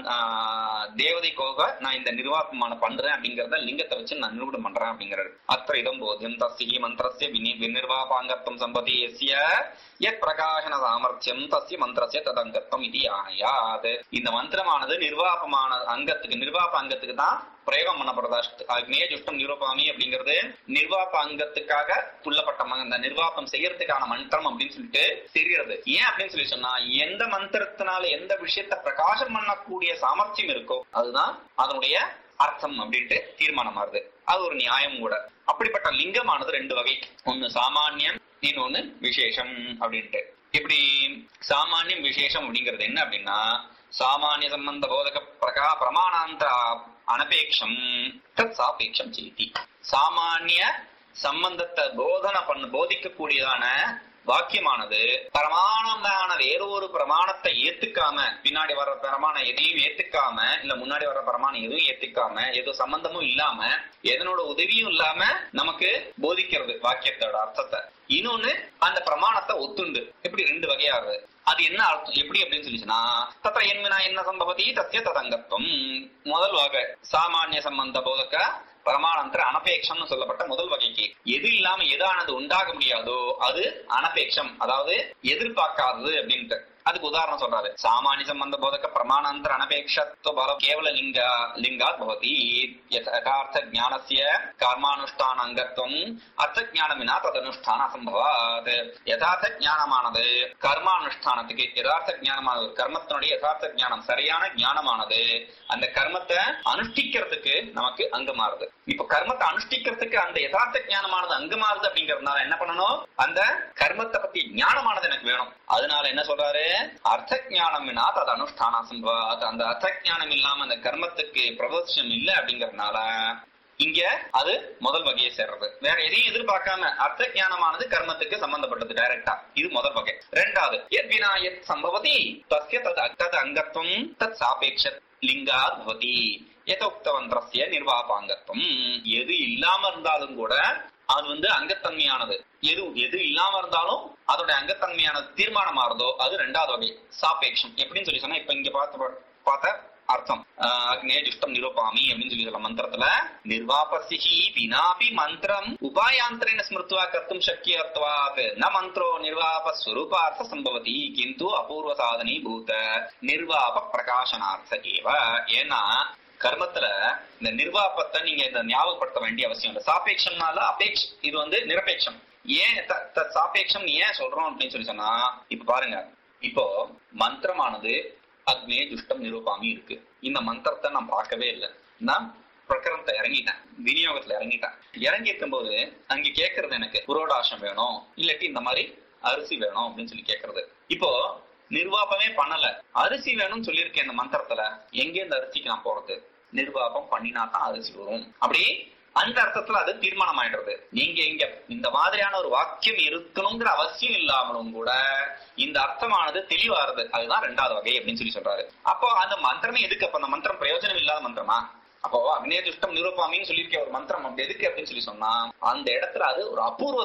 தேவதைக்கோக நான் இந்த நிர்வாகமான பண்றேன் அப்படிங்கறத லிங்கத்தை வச்சு நான் நிரூபணம் பண்றேன் அப்படிங்கிறது. அத்த இதம் போத்தியம் தஸ்ய மந்திரஸ்ய விநிர்வாபாங்கத்வம் சம்பதி எஸ்ய யத் பிரகாசன சாமர்த்தியம் தஸ்ய மந்திரஸ்ய ததங்கத்வம் இது ஆயாத். இந்த மந்திரமானது நிர்வாகமான அங்கத்துக்கு நிர்வாக அங்கத்துக்கு தான் பிரயோகம் பண்ணப்படுறதா. அக்னேய ஜுஷ்டம் நிரூபாமி அப்படிங்கிறது நிர்வாக அங்கத்துக்காக புள்ளப்பட்ட அந்த நிர்வாகம் செய்யறதுக்கான மந்திரம் அப்படின்னு சொல்லிட்டு தெரிகிறது. ஏன் அப்படின்னு சொல்லி சொன்னா, எந்த மந்திரத்தினால எந்த விஷயத்த பிரகாசம் பண்ணக்கூடிய சாமர்த்தியம் இருக்கோ அதுதான் அதனுடைய அர்த்தம் அப்படின்ட்டு தீர்மானம் ஆறுது. அது ஒரு நியாயம் கூட. அப்படிப்பட்ட லிங்கமானது ரெண்டு வகை, ஒன்னு சாமானியம், இன்னொன்னு விசேஷம் அப்படின்ட்டு. இப்படி சாமானியம் விசேஷம் அப்படிங்கிறது என்ன அப்படின்னா, சாமானிய சம்பந்த போதக பிரகா பிரமாணாந்தர அனபேட்சம் தத் சாபேட்சம் சேதி. சாமானிய சம்பந்தத்தை போதனை பண்ண போதிக்கக்கூடியதான வாக்கியமானது பிரமாணமான வேற ஒரு பிரமாணத்தை ஏத்துக்காம, பின்னாடி வர்ற பிரமாணம் எதையும் ஏத்துக்காம, இல்ல முன்னாடி வர்ற பிரமாணம் எதுவும் ஏத்துக்காம, ஏதோ சம்பந்தமும் இல்லாம, எதனோட உதவியும் இல்லாம நமக்கு போதிக்கிறது வாக்கியத்தோட அர்த்தத்தை. இன்னொன்னு அந்த பிரமாணத்தை ஒத்துண்டு. இப்படி ரெண்டு வகையாகுது. அது என்ன அர்த்தம் எப்படி அப்படின்னு சொல்லிச்சுன்னா, தத்த என்மினா என்ன சம்பவதி தத்திய ததங்கத்துவம். முதல் வகை சாமானிய சம்பந்த போதக்க பிரமாணாந்தர அனபேட்சம்னு சொல்லப்பட்ட முதல் வகைக்கு எது இல்லாம எதானது உண்டாக முடியாதோ அது அனபேட்சம், அதாவது எதிர்பார்க்காதது அப்படின்ட்டு. அதுக்கு உதாரணம் சொல்றாரு. சாமானிய சம்பந்த போதக்க பிரமாணாந்தர அனபேட்சத்துவ பல கேவல லிங்க லிங்காத் பவதி யதார்த்த ஞானஸ்ய கர்மானுஷ்டான அங்கத்துவம் அர்த்த ஞானமினா ததனுஷ்டான அசம்பவாத். யதார்த்த ஞானமானது கர்மானுஷ்டானத்துக்கு, யதார்த்த ஞானமானது கர்மத்தினுடைய யதார்த்த ஞானம் சரியான ஞானமானது அந்த கர்மத்தை அனுஷ்டிக்கிறதுக்கு நமக்கு அங்கமாறுது. இப்ப கர்மத்தை அனுஷ்டிக்கிறதுக்கு அந்த யதார்த்த ஞானமானது அங்கமாறுது அப்படிங்கறதுனால என்ன பண்ணணும், அந்த கர்மத்தை பத்தி ஞானமானது எனக்கு வேணும். அதனால என்ன சொல்றாரு, அர்த்த ஞானம்னா அது அனுஷ்டான சம்பவம். அந்த அர்த்த ஞானம் இல்லாம அந்த கர்மத்துக்கு பிரபோஷம் இல்ல அப்படிங்கறதுனால இங்க அது முதல் வகையை சேர்றது. வேற எதையும் எதிர்பார்க்காம அர்த்த ஞானமானது கர்மத்துக்கு சம்பந்தப்பட்டது டைரக்டா. இது முதல் வகை. இரண்டாவது எத்வினா யத் சம்பவதி தஸ்ய தத் தத் அங்கத்துவம் தத் சாபேட்ச லிங்காத் பவதி யதோக்தவந்திரஸ்ய நிர்வாபாங்கத்துவம். எது இல்லாம இருந்தாலும் கூட அது வந்து அங்கத்தன்மையானது. எது எது இல்லாம இருந்தாலும் அதோட அங்கத்தன்மையானது தீர்மானம் ஆறுதோ அது ரெண்டாவது வகை சாபேட்சம். எப்படின்னு சொல்லி சொன்னா, இப்ப இங்க பார்த்த பார்த்த அர்த்தம் அக்னேய ஜுஷ்டம் நிரூபாமி அப்படின்னு சொல்லி சொல்ல மந்திரத்துல நிர்வாபஸ்யஹி வினாபி மந்திரம் உபாயாந்தரேன ஸ்மிருத்வா கர்த்தும் சக்கியத்வாத் ந மந்திரோ நிர்வாப ஸ்வரூபார்த்த சம்பவதி கிந்து அபூர்வ சாதனி பூத நிர்வாப பிரகாசனார்த்த ஏவ. ஏன்னா கர்மத்துல இந்த நிர்வாபத்தை நீங்க இந்த ஞாபகப்படுத்த வேண்டிய அவசியம் இல்லை. சாபேட்சம்னால அபேட்ச இது வந்து நிரபேட்சம். ஏன் சாபேட்சம் ஏன் சொல்றோம் அப்படின்னு சொல்லி சொன்னா, இப்ப பாருங்க, இப்போ மந்திரமானது அக்னே துஷ்டம் நிரூபாமி இருக்கு. இந்த மந்திரத்தை நான் பார்க்கவே இல்லை, நான் பிரகரணத்தை இறங்கிட்டேன், விநியோகத்துல இறங்கிட்டேன். இறங்கி இருக்கும் போது அங்க கேட்கறது எனக்கு புரோடாசம் வேணும், இல்லாட்டி இந்த மாதிரி அரிசி வேணும் அப்படின்னு சொல்லி கேட்கறது. இப்போ நிர்வாபமே பண்ணல, அரிசி வேணும்னு சொல்லியிருக்கேன் இந்த மந்திரத்துல, எங்க இந்த அரிசிக்கு நான் போறது, நிர்வாபம் பண்ணினா தான் அரிசி வரும். அப்படி அந்த அர்த்தத்துல அது தீர்மானம் ஆயிடுறது. நீங்க இங்க இந்த மாதிரியான ஒரு வாக்கியம் இருக்கணுங்கிற அவசியம் இல்லாமலும் கூட இந்த அர்த்தமானது தெளிவாருது. அதுதான் ரெண்டாவது வகை அப்படின்னு சொல்லி சொல்றாரு. அப்போ அந்த மந்திரமே எதுக்கு? அப்ப அந்த மந்திரம் பிரயோஜனம் இல்லாத மந்திரமா? அப்போ அக்னேய துஷ்டம் நிரூபாமின்னு சொல்லியிருக்க ஒரு மந்திரம் அப்படி எதுக்கு அப்படின்னு சொல்லி சொன்னா, அந்த இடத்துல அது ஒரு அபூர்வத்தை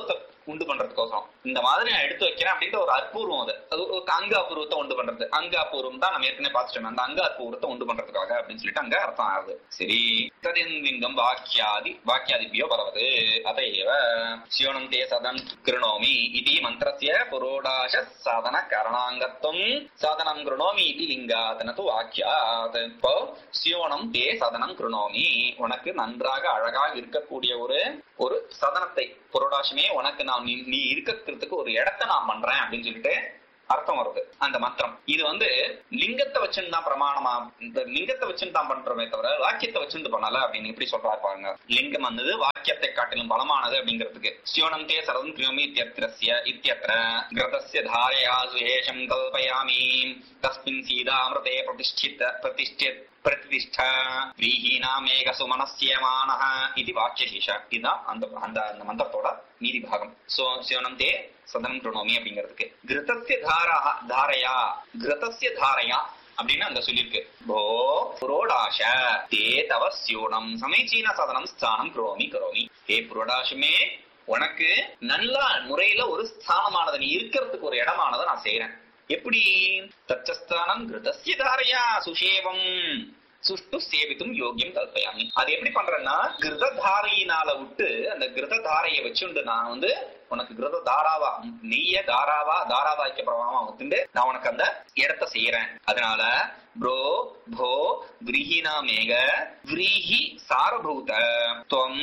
உண்டு பண்றதுக்கோசரம் இந்த மாதிரி நான் எடுத்து வைக்கிறேன் அப்படின்ற ஒரு அற்பூர்வம். அது அது ஒரு அங்க அபூர்வத்தை உண்டு பண்றது. அங்க அபூர்வம் தான் நம்ம ஏற்கனவே பார்த்துட்டோம். அந்த அங்க அற்பூர்வத்தை உண்டு பண்றதுக்காக அப்படின்னு சொல்லிட்டு அங்க அர்த்தம் ஆகுது. சரி, ததிலிங்கம் வாக்கியாதி வாக்கியாதிபியோ பரவது அதையேவ சிவனம் தே சதம் கிருணோமி இது மந்திரஸ்ய புரோடாச சாதன கரணாங்கத்துவம் சாதனம் கிருணோமி இது லிங்காதனது வாக்கியாத். இப்போ சிவனம் தே சதனம் கிருணோமி, உனக்கு நன்றாக அழகாக இருக்கக்கூடிய ஒரு ஒரு சதனத்தை புரோடாசமே உனக்கு நான் நீ இருக்கிறதுக்கு ஒரு இடத்தை நான் பண்றேன் அப்படின்னு சொல்லிட்டு அர்த்தம் வருது அந்த மந்திரம். இது வந்து லிங்கத்தை வச்சுன்னு தான் பிரமாணமா, இந்த லிங்கத்தை வச்சுன்னு தான் பண்றோமே தவிர வாக்கியத்தை வச்சுட்டு பண்ணல அப்படின்னு எப்படி சொல்றாரு பாருங்க. லிங்கம் வந்தது வாக்கியத்தை காட்டிலும் பலமானது அப்படிங்கிறதுக்கு. சிவனம் தே சரதம் கிருமி இத்தியத்ரஸ்ய இத்தியத்ர கிரதஸ்ய தாரயா சுஹேஷம் கல்பயாமி தஸ்மின் சீதாமிருதே பிரதிஷ்டித பிரதிஷ்டித் பிரதிஷ்டா வீஹீனாமேக சுமனஸ்யமானஹ இது வாக்கியசேஷ. இதுதான் அந்த அந்த மந்திரத்தோட மீதி பாகம். சோ சிவனம் தே சதனம் கிருணோமி அப்படிங்கிறதுக்கு கிருதஸ்ய தாரா தாரையா கிருதஸ்ய தாரையா அப்படின்னு அங்க சொல்லியிருக்கு. போ புரோடாஷ தே தவ சியோனம் சமீச்சீன சதனம் ஸ்தானம் கிரோமி கரோமி. ஏ புரோடாஷமே, உனக்கு நல்ல முறையில ஒரு ஸ்தானமானது, நீ இருக்கிறதுக்கு ஒரு இடமானதை நான் செய்யறேன். எப்படி? தச்சஸ்தானம் கிருதஸ்ய தாரையா சுஷேவம் சுஷ்டு சேவித்தும் யோகியம் கல்பயாமி. அது எப்படி பண்றேன்னா கிருததாரையினால விட்டு அந்த கிருததாரையை வச்சுண்டு நான் வந்து உனக்கு கிருத தாராவா நெய்ய தாராவா தாராவாய்க்க பிரபாவமா வந்துட்டு நான் உனக்கு அந்த இடத்தை செய்யறேன். அதனால ப்ரோ போ விரீஹினா மேக விரீஹி சாரபூத துவம்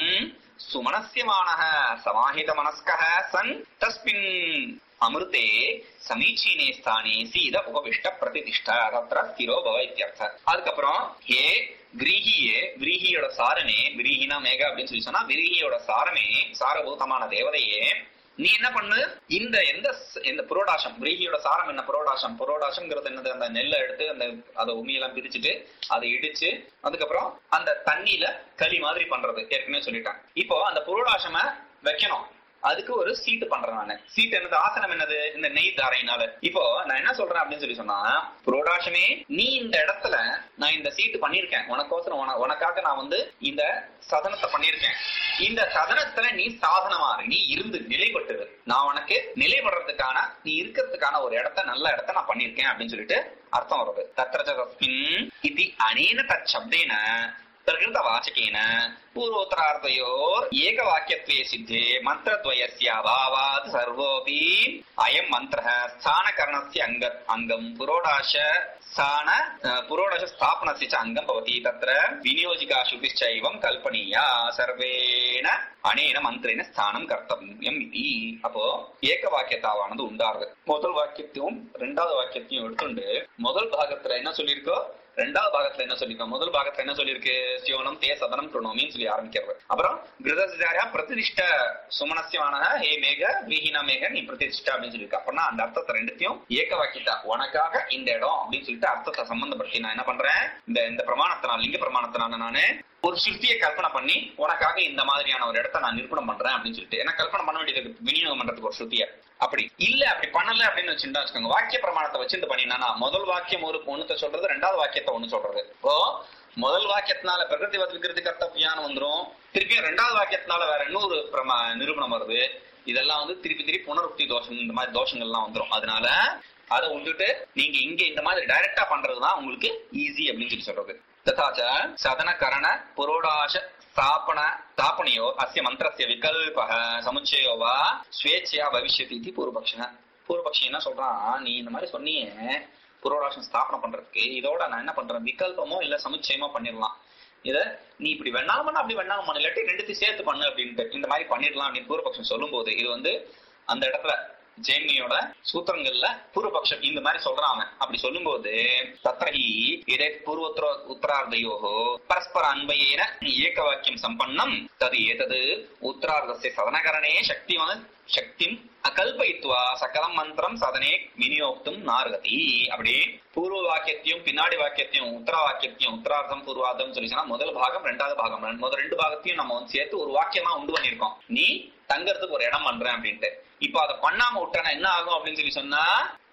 சுமனஸ்யமானஹ சமாஹித மனஸ்கஹ சன் தஸ்மின் அமிர்தே சமீச்சீனே ஸ்தானே சீத உபவிஷ்ட பிரதிஷ்டா தத்ர ஸ்திரோ பவ இத்யர்த்த. அதுக்கப்புறம் ஹே விரீஹியே, விரீஹியோட சாரமே, விரீஹினா மேக அப்படின்னு சொல்லி சொன்னா விரீஹியோட சாரமே, சாரபூதமான தேவதையே, நீ என்ன பண்ணு, இந்த எந்த இந்த புரோடாசம், விரீஹியோட சாரம் என்ன புரோடாசம், புரோடாசம்ங்கிறது என்னது, அந்த நெல்லை எடுத்து அந்த அதை உமியெல்லாம் பிரிச்சுட்டு அதை இடிச்சு அதுக்கப்புறம் அந்த தண்ணியில களி மாதிரி பண்றது ஏற்கனவே சொல்லிட்டேன். இப்போ அந்த புரோடாசம வைக்கணும், அதுக்கு ஒரு சீட்டு பண்றேன் நானு. சீட் என்னது, ஆசனம் என்னது, இந்த நெய் தாரையினால. இப்போ நான் என்ன சொல்றேன் அப்படின்னு சொல்லி சொன்னா, புரோடாசமே நீ இந்த இடத்துல நான் இந்த சீட்டு பண்ணிருக்கேன் உனக்கோசரம், உனக்காக நான் வந்து இந்த சதனத்தை பண்ணிருக்கேன். இந்த சதனத்துல நீ சாதனமாறு, நீ இருந்து நிலைப்பட்டுரு, நான் உனக்கு நிலைப்படுறதுக்கான நீ இருக்கிறதுக்கான ஒரு இடத்த நல்ல இடத்த நான் பண்ணிருக்கேன் அப்படின்னு சொல்லிட்டு அர்த்தம் வருது. தத்ரஜஸ்மின் இது அனேன தச்சப்தேன பிரகிருத வாச்சகேன பூர்வோத்தரார்த்தயோர் ஏக வாக்கியத்வே சித்தே மந்திரத்வயஸ்ய அபாவாத் சர்வோபி அயம் மந்திரः ஸ்தானகரணஸ்ய அங்க அங்கம் புரோடாஷ ஸ்தான புரோடாஷ ஸ்தாபனஸ்ய ச அங்கம் பவதி. தத்ர விநியோஜிகா சுபிச்சைவம் கல்பனீயா சர்வேன அனேன மந்திரேன ஸ்தானம் கர்த்தவ்யம் இதி. அப்போ ஏக வாக்கியத்தாவானது உண்டாருது. முதல் வாக்கியத்தையும் ரெண்டாவது வாக்கியத்தையும் எடுத்துண்டு முதல் பாகத்துல என்ன சொல்லியிருக்கோ ரெண்டாவது பாகத்துல என்ன சொல்லிருக்கோம், முதல் பாகத்துல என்ன சொல்லிருக்கு, சிவனம் தே சதனம் கிருணோமின்னு சொல்லி ஆரம்பிக்கிறது. அப்புறம் கிருதஸ்தாரா பிரதிஷ்ட சுமனஸ்யமான ஹே மேக விஹீனா மேக நீ பிரதிஷ்டா அப்படின்னு சொல்லியிருக்கு. அப்படின்னா அந்த அர்த்தத்தை ரெண்டுத்தையும் ஏக வாக்கியத்தா உனக்காக இந்த இடம் அப்படின்னு சொல்லிட்டு அர்த்தத்தை சம்பந்தப்படுத்தி நான் என்ன பண்றேன், இந்த இந்த பிரமாணத்தினால லிங்க பிரமாணத்தினால நானு ஒரு சிருஷ்டியை கல்பனை பண்ணி உனக்காக இந்த மாதிரியான ஒரு இடத்த நான் நிரூபணம் பண்றேன் அப்படின்னு சொல்லிட்டு என்ன கல்பனை பண்ண வேண்டியது, விநியோகம் பண்றதுக்கு ஒரு ஸ்ருதிய. அப்படி இல்ல அப்படி பண்ணல அப்படின்னு வச்சுட்டா வச்சுக்கோங்க, வாக்கிய பிரமாணத்தை வச்சுட்டு பண்ணினா முதல் வாக்கியம் ஒரு ஒண்ணுத்த சொல்றது, ரெண்டாவது வாக்கியத்தை ஒண்ணு சொல்றது. இப்போ முதல் வாக்கியத்தினால பிரகிருதிவத் விகிருதி கர்த்தவ்யான்னு வந்துரும், திருப்பி ரெண்டாவது வாக்கியத்தினால வேற இன்னொரு பிரமா நிரூபணம் வருது. இதெல்லாம் வந்து திருப்பி திருப்பி புனருக்தி தோஷம், இந்த மாதிரி தோஷங்கள்லாம் வந்துரும். அதனால அதை விட்டுட்டு நீங்க இங்க இந்த மாதிரி டைரக்டா பண்றதுதான் உங்களுக்கு ஈஸி அப்படின்னு சொல்லி சொல்றது. ததாச்ச சதன கரண புரோடாச ஸ்தாபன ஸ்தாபனையோ அஸ்ய மந்திரஸ்ய விகல்பஹ சமுச்சயோ வா ஸ்வேச்சையா பவிஷ்யதி இது பூர்வபக்ஷ. பூர்வபக்ஷி என்ன சொல்றான், நீ இந்த மாதிரி சொன்னியே புரோடாசம் ஸ்தாபனம் பண்றதுக்கு, இதோட நான் என்ன பண்றேன், விகல்பமோ இல்ல சமுச்சயமோ பண்ணிடலாம். இத நீ இப்படி வேணாலும் பண்ண அப்படி வேணாலும் பண்ண, இல்லாட்டி ரெண்டுத்தையும் சேர்த்து பண்ணு அப்படின்ட்டு இந்த மாதிரி பண்ணிடலாம் அப்படின்னு பூர்வபக்ஷம் சொல்லும் போது, இது வந்து அந்த இடத்துல ஜெய்மினியோட சூத்திரங்கள்ல பூர்வபக்ஷம் இந்த மாதிரி சொல்றாங்க. அப்படி சொல்லும் போது தத்ரஹி இதே பூர்வோத்தர உத்தரார்த்தயோஹோ பரஸ்பர அன்பயேன ஏக வாக்கியம் சம்பன்னம் தது ஏதது உத்தரார்த்தஸ்ய சதனகரணே சக்திவான் சக்திம் அகல்பயித்வா சகலம் மந்திரம் சதனே விநியோக்தும் நார்கதி. அப்படி பூர்வ வாக்கியத்தையும் பின்னாடி வாக்கியத்தையும் உத்தர வாக்கியத்தையும் உத்தரார்த்தம் பூர்வார்த்தம் சொல்லிச்சுன்னா முதல் பாகம் ரெண்டாவது பாகம் முதல் ரெண்டு பாகத்தையும் நம்ம வந்து சேர்த்து ஒரு வாக்கியமா உண்டு பண்ணிருக்கோம், நீ தங்கறதுக்கு ஒரு இடம் பண்றேன் அப்படின்ட்டு. இப்ப அதை பண்ணாம விட்டானா என்ன ஆகும் அப்படின்னு சொல்லி சொன்னா,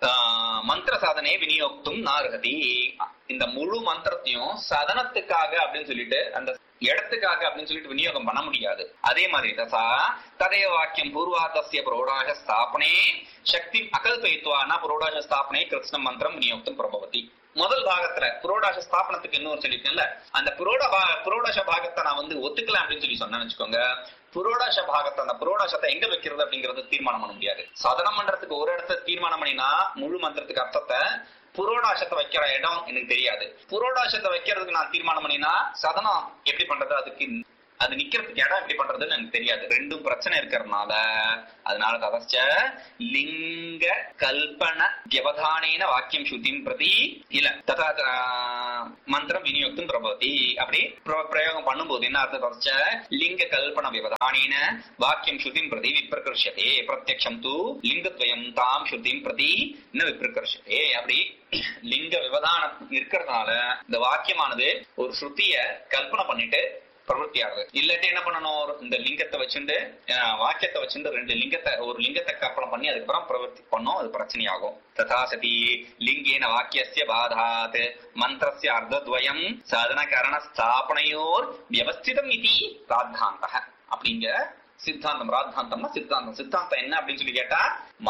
மந்திர சாதனை விநியோக்தும் நார்கதி, இந்த முழு மந்திரத்தையும் சதனத்துக்காக அப்படின்னு சொல்லிட்டு அந்த இடத்துக்காக அப்படின்னு சொல்லிட்டு விநியோகம் பண்ண முடியாது. அதே மாதிரி தசா ததேவ வாக்கியம் பூர்வார்த்தஸ்ய புரோடாச ஸ்தாபனே சக்தி அகல்பயித்வானா புரோடாச ஸ்தாபனே கிருஷ்ண மந்திரம் விநியோகம் பிரபவதி. முதல் பாகத்துல புரோடாச ஸ்தாபனத்துக்கு இன்னொரு சொல்லிருக்கேன்ல, அந்த புரோட புரோடாச பாகத்தை நான் வந்து ஒத்துக்கலாம் அப்படின்னு சொல்லி சொன்னேன்னு வச்சுக்கோங்க, புரோடாச பாகத்தை அந்த புரோடாசத்தை எங்க வைக்கிறது அப்படிங்கறது தீர்மானம் பண்ண முடியாது. சதனம் மன்றத்துக்கு ஒரு இடத்த தீர்மானம் பண்ணினா முழு மந்திரத்துக்கு அர்த்தத்தை புரோடாசத்தை வைக்கிற இடம் எனக்கு தெரியாது. புரோடாசத்தை வைக்கிறதுக்கு நான் தீர்மானம் பண்ணினா சதனம் எப்படி பண்றது, அதுக்கு அது நிக்கிறதுக்கு இடம் எப்படி பண்றதுன்னு எனக்கு தெரியாது. ரெண்டும் பிரச்சனை இருக்கிறதுனால அதனால ததச்ச லிங்க கல்பன வியவதானேன வாக்கியம் சுத்திம் பிரதி இல்ல ததா மந்திரம் விநியோகம் பிரபவதி. அப்படி பிரயோகம் பண்ணும்போது என்ன அர்த்தம், ததச்ச லிங்க கல்பன வியவதானேன வாக்கியம் சுத்திம் பிரதி விப்ரகர்ஷதே பிரத்யக்ஷம் தூ லிங்கத்வயம் தாம் சுத்திம் பிரதி ந விப்ரகர்ஷதே. அப்படி லிங்க விவதானம் இருக்கிறதுனால இந்த வாக்கியமானது ஒரு ஸ்ருதிய கல்பனை பண்ணிட்டு பிரவருத்தி ஆகுது. இல்லாட்டி என்ன பண்ணணும், இந்த லிங்கத்தை வச்சுட்டு வாக்கியத்தை வச்சுட்டு ரெண்டு லிங்கத்தை ஒரு லிங்கத்தை கற்பனை பண்ணி அதுக்கப்புறம் பிரவருத்தி பண்ணோம், அது பிரச்சனையாகும். ததா சதி லிங்கேன வாக்கியஸ்ய பாதாத் மந்திரஸ்ய அர்த்தத்வயம் சாதன கரண ஸ்தாபனையோர் வியவஸ்திதம் இதி ராத்தாந்தः. அப்படிங்க சித்தாந்தம். ராத்தாந்தம்னா சித்தாந்தம். சித்தாந்தம் என்ன அப்படின்னு சொல்லி கேட்டா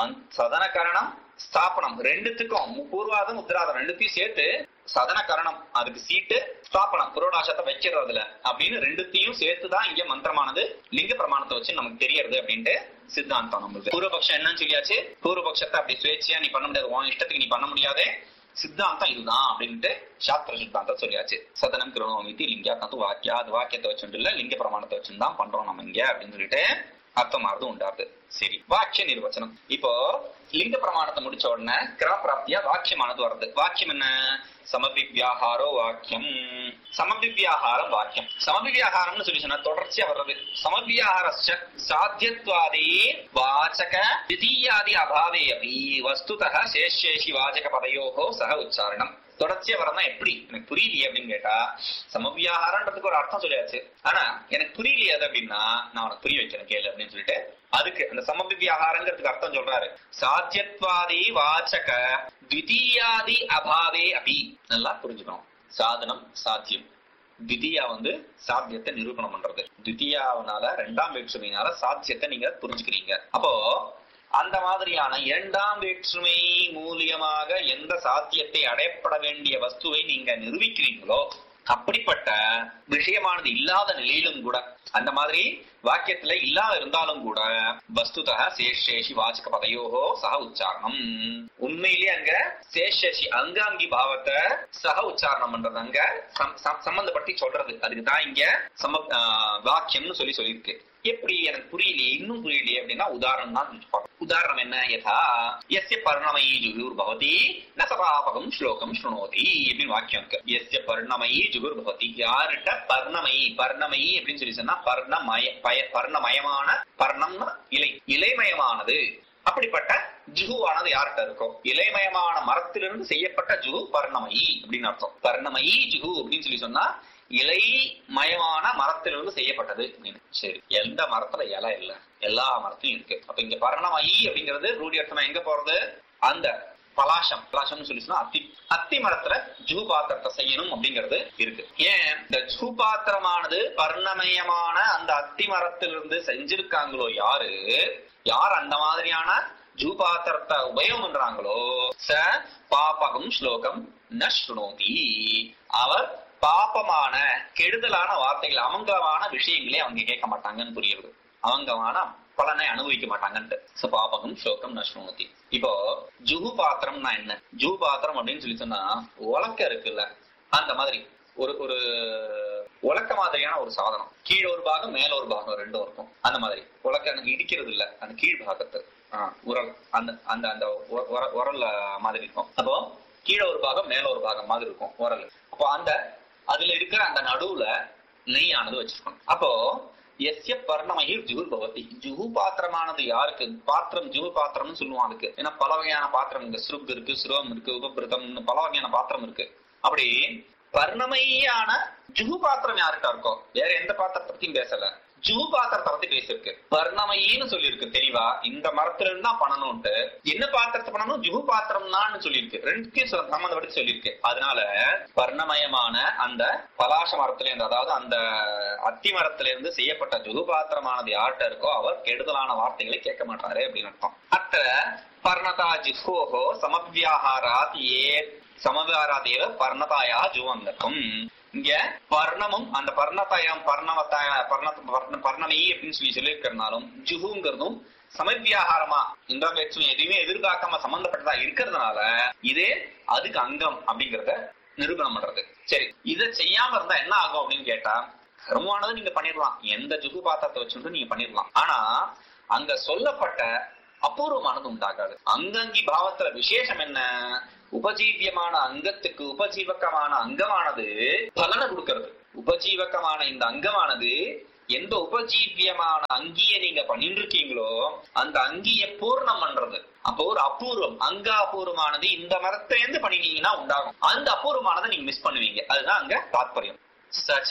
சதன கரணம் ஸ்தாபனம் ரெண்டுத்துக்கும் பூர்வாதம் உத்தராதம் ரெண்டுத்தையும் சேர்த்து சதன கரணம் அதுக்கு சீட்டு ஸ்தாபனம் புரோடாசத்தை வைக்கிறதுல அப்படின்னு ரெண்டுத்தையும் சேர்த்துதான் இங்க மந்திரமானது லிங்க பிரமாணத்தை வச்சு நமக்கு தெரியறது அப்படின்ட்டு சித்தாந்தம். நம்மளுக்கு பூர்வபக்ஷம் என்னன்னு சொல்லியாச்சு, பூர்வபக்ஷத்தை அப்படி சுயேட்சையா நீ பண்ண முடியாது, உன் இஷ்டத்துக்கு நீ பண்ண முடியாது, சித்தாந்தம் இதுதான் அப்படின்ட்டு சாஸ்திர சித்தாந்தம் சொல்லியாச்சு. சதனம் கிருணோமிதி லிங்கா தத்து வாக்கியா, அது வாக்கியத்தை வச்சுட்டு இல்ல லிங்க பிரமாணத்தை வச்சுதான் பண்றோம் நம்ம இங்க அப்படின்னு சொல்லிட்டு அர்த்தமானது உண்டாது. சரி, வாக்கிய நிர்வச்சனம். இப்போ லிங்க பிரமாணத்தை முடிச்ச உடனே கிரமப்பிராப்தியா வாக்கியமானது வருது. வாக்கியம் என்ன, சமபிவியாகாரோ வாக்கியம். சமபிவியாகாரம் வாக்கியம். சமபிவியாகாரம்னு சொல்லி சொன்னா தொடர்ச்சியா வர்றது. சமபிவியாகார சாத்தியத்வாதே வாச்சக திதீயாதி அபாவே அபி வஸ்துதः சேஷேஷி வாச்சக பதயோகோ சக உச்சாரணம். தொடர்ச்சியா வரனா எப்படி எனக்கு புரியலையே அப்படின்னு கேட்டா, சமவியாகாரன்றதுக்கு ஒரு அர்த்தம் சொல்லியாச்சு, ஆனா எனக்கு புரியலையே அது அப்படின்னா நான் உனக்கு புரிய வைக்கிறேன் கேளு அப்படின்னு சொல்லிட்டு அதுக்கு அந்த சமவியாகாரங்கிறதுக்கு அர்த்தம் சொல்றாரு. சாத்தியத்வாதி வாச்சக த்விதீயாதி அபாவே அபி. நல்லா புரிஞ்சுக்கணும். சாதனம் சாத்தியம், திதியா வந்து சாத்தியத்தை நிரூபணம் பண்றது, திதியாவனால ரெண்டாம் வேற்றுமையினால சாத்தியத்தை நீங்க புரிஞ்சுக்கிறீங்க. அப்போ அந்த மாதிரியான இரண்டாம் வேற்றுமை மூலியமாக எந்த சாத்தியத்தை அடையப்பட வேண்டிய வஸ்துவை நீங்க நிரூபிக்கிறீங்களோ அப்படிப்பட்ட விஷயமானது இல்லாத நிலையிலும் கூட, அந்த மாதிரி வாக்கியத்துல இல்லாத இருந்தாலும் கூட வஸ்துதः சேஷேஷி வாச்சக பதயோகோ சக உச்சாரணம். உண்மையிலேயே அங்க சேஷேஷி அங்காங்கி பாவத்தை சக உச்சாரணம் பண்றது அங்க சம்பந்தப்பட்டு சொல்றது. அதுக்குதான் இங்க சம வாக்கியம்னு சொல்லி சொல்லியிருக்கு. எப்படி எனக்கு புரியலையே, இன்னும் புரியலையே அப்படின்னா உதாரணம் தான். உதாரணம் என்ன, யதா யஸ்ய பர்ணமயி ஜுகுர் பவதி ந சபாபகம் ஸ்லோகம் ஸ்ருணோதி அப்படின்னு வாக்கியம் இருக்கு. யஸ்ய பர்ணமயி ஜுகுர் பவதி, யார்கிட்ட பர்ணமயி, பர்ணமயி அப்படின்னு சொல்லி சொன்னா பர்ணமய பர்ணமயமான, பர்ணம்னா இலை, இலைமயமானது. அப்படிப்பட்ட ஜுகுவானது யார்கிட்ட இருக்கும், இலைமயமான மரத்திலிருந்து செய்யப்பட்ட ஜுகு பர்ணமயி அப்படின்னு அர்த்தம். பர்ணமயி ஜுகு அப்படின்னு சொல்லி சொன்னா இலை மயமான மரத்திலிருந்து செய்யப்பட்டது அப்படின்னு. சரி, எந்த மரத்துல இலை இல்ல, எல்லா மரத்திலும் இருக்கு. அப்ப இங்க பர்ணமயி அப்படிங்கிறது ரூடி அர்த்தமா எங்க போறது, அந்த பலாசம், பலாசம்னு சொல்லி சொன்னா அத்தி, அத்தி மரத்துல ஜூ பாத்திரத்தை செய்யணும் அப்படிங்கிறது இருக்கு. ஏன் இந்த ஜூ பாத்திரமானது பர்ணமயமான அந்த அத்தி மரத்திலிருந்து செஞ்சிருக்காங்களோ யாரு, யார் அந்த மாதிரியான ஜூ பாத்திரத்தை உபயோகம் பண்றாங்களோ ச பாபகம் ஸ்லோகம் ந ஸ்ருணோதி, அவர் பாப்பமான கெடுதலான வார்த்தைகள் அமங்கலமான விஷயங்களே அவங்க கேட்க மாட்டாங்கன்னு புரியுது. அவங்கமான பலனை அனுபவிக்க மாட்டாங்கன்ட்டு. பாபகம் ஸ்லோகம் நஷ்ணோதி. இப்போ ஜுகு பாத்திரம்னா என்ன, ஜுகு பாத்திரம் அப்படின்னு சொல்லி சொன்னா உலக்க இருக்குல்ல, அந்த மாதிரி ஒரு ஒரு உலக்க மாதிரியான ஒரு சாதனம். கீழே ஒரு பாகம் மேல ஒரு பாகம் ரெண்டும் இருக்கும். அந்த மாதிரி உலக்க எனக்கு இடிக்கிறது இல்ல, அந்த கீழ் பாகத்தை ஆஹ் உரல், அந்த அந்த அந்த உரல் மாதிரி இருக்கும். அப்போ கீழே ஒரு பாகம் மேல ஒரு பாகம் மாதிரி இருக்கும் உரல். அப்போ அந்த அதுல இருக்கிற அந்த நடுவுல நெய்யானது வச்சிருக்கணும். அப்போ எஸ்ய பர்ணமயிர் ஜுகுர் பவதி, ஜுகு பாத்திரமானது யாருக்கு, பாத்திரம் ஜுகு பாத்திரம்னு சொல்லுவான் அதுக்கு. ஏன்னா பல வகையான பாத்திரம் இருக்கு, சுருக் இருக்கு, சுரம் இருக்கு, உபபிரதம், பல வகையான பாத்திரம் இருக்கு. அப்படி பர்ணமையான ஜுகு பாத்திரம் யாருக்கா இருக்கோ, வேற எந்த பாத்திரத்தை பத்தியும் பேசல, ஜூ பாத்திரத்தை பத்தி பேசிருக்கு. பர்ணமயின்னு சொல்லியிருக்கு தெளிவா, இந்த மரத்துல இருந்து தான் பண்ணணும்ட்டு. என்ன பாத்திரத்தை பண்ணணும்? ஜுகு பாத்திரம் தான் சொல்லியிருக்கு. ரெண்டுக்கும் சம்பந்தப்பட்டு சொல்லியிருக்கு. அதனால பர்ணமயமான அந்த பலாச மரத்துல இருந்து, அதாவது அந்த அத்தி மரத்துல இருந்து செய்யப்பட்ட ஜுகு பாத்திரமானது யார்கிட்ட இருக்கோ அவர் கெடுதலான வார்த்தைகளை கேட்க மாட்டாரு அப்படின்னு அர்த்தம். அத்த பர்ணதா ஜிஹோஹோ சமவியாஹாராத் ஏ சமவியாராதேவ பர்ணதாயா ஜுவங்ககம். இங்க பர்ணமும் அந்த பர்ணதாயம் பர்ணவத்தாய பர்ண பர்ணமயி அப்படின்னு சொல்லி சொல்லியிருக்கிறதுனாலும் ஜுகுங்கிறதும் சமவியாகாரமா இந்த எதுவுமே எதிர்பார்க்காம சம்பந்தப்பட்டதா இருக்கிறதுனால இதே அதுக்கு அங்கம் அப்படிங்கறத நிரூபணம் பண்றது. சரி, இதை செய்யாம இருந்தா என்ன ஆகும் அப்படின்னு கேட்டா, கர்மமானது நீங்க பண்ணிடலாம், எந்த ஜுகு பாத்திரத்தை வச்சுட்டு நீங்க பண்ணிடலாம். ஆனா அங்க சொல்லப்பட்ட அபூர்வமானது உண்டாகாது. அங்கங்கி பாவத்துல விசேஷம் என்ன? உபஜீவியமான அங்கத்துக்கு உபஜீவகமான அங்கமானது பலனை கொடுக்கிறது. உபஜீவகமான இந்த அங்கமானது எந்த உபஜீவியமான அங்கிய நீங்க பண்ணிட்டு இருக்கீங்களோ அந்த அங்கிய பூர்ணம் பண்றது. அப்போ ஒரு அபூர்வம் அங்க அபூர்வமானது இந்த மரத்திலிருந்து பண்ணினீங்கன்னா உண்டாகும். அந்த அபூர்வமானதை நீங்க மிஸ் பண்ணுவீங்க. அதுதான் அங்க தாத்பரியம். சச்ச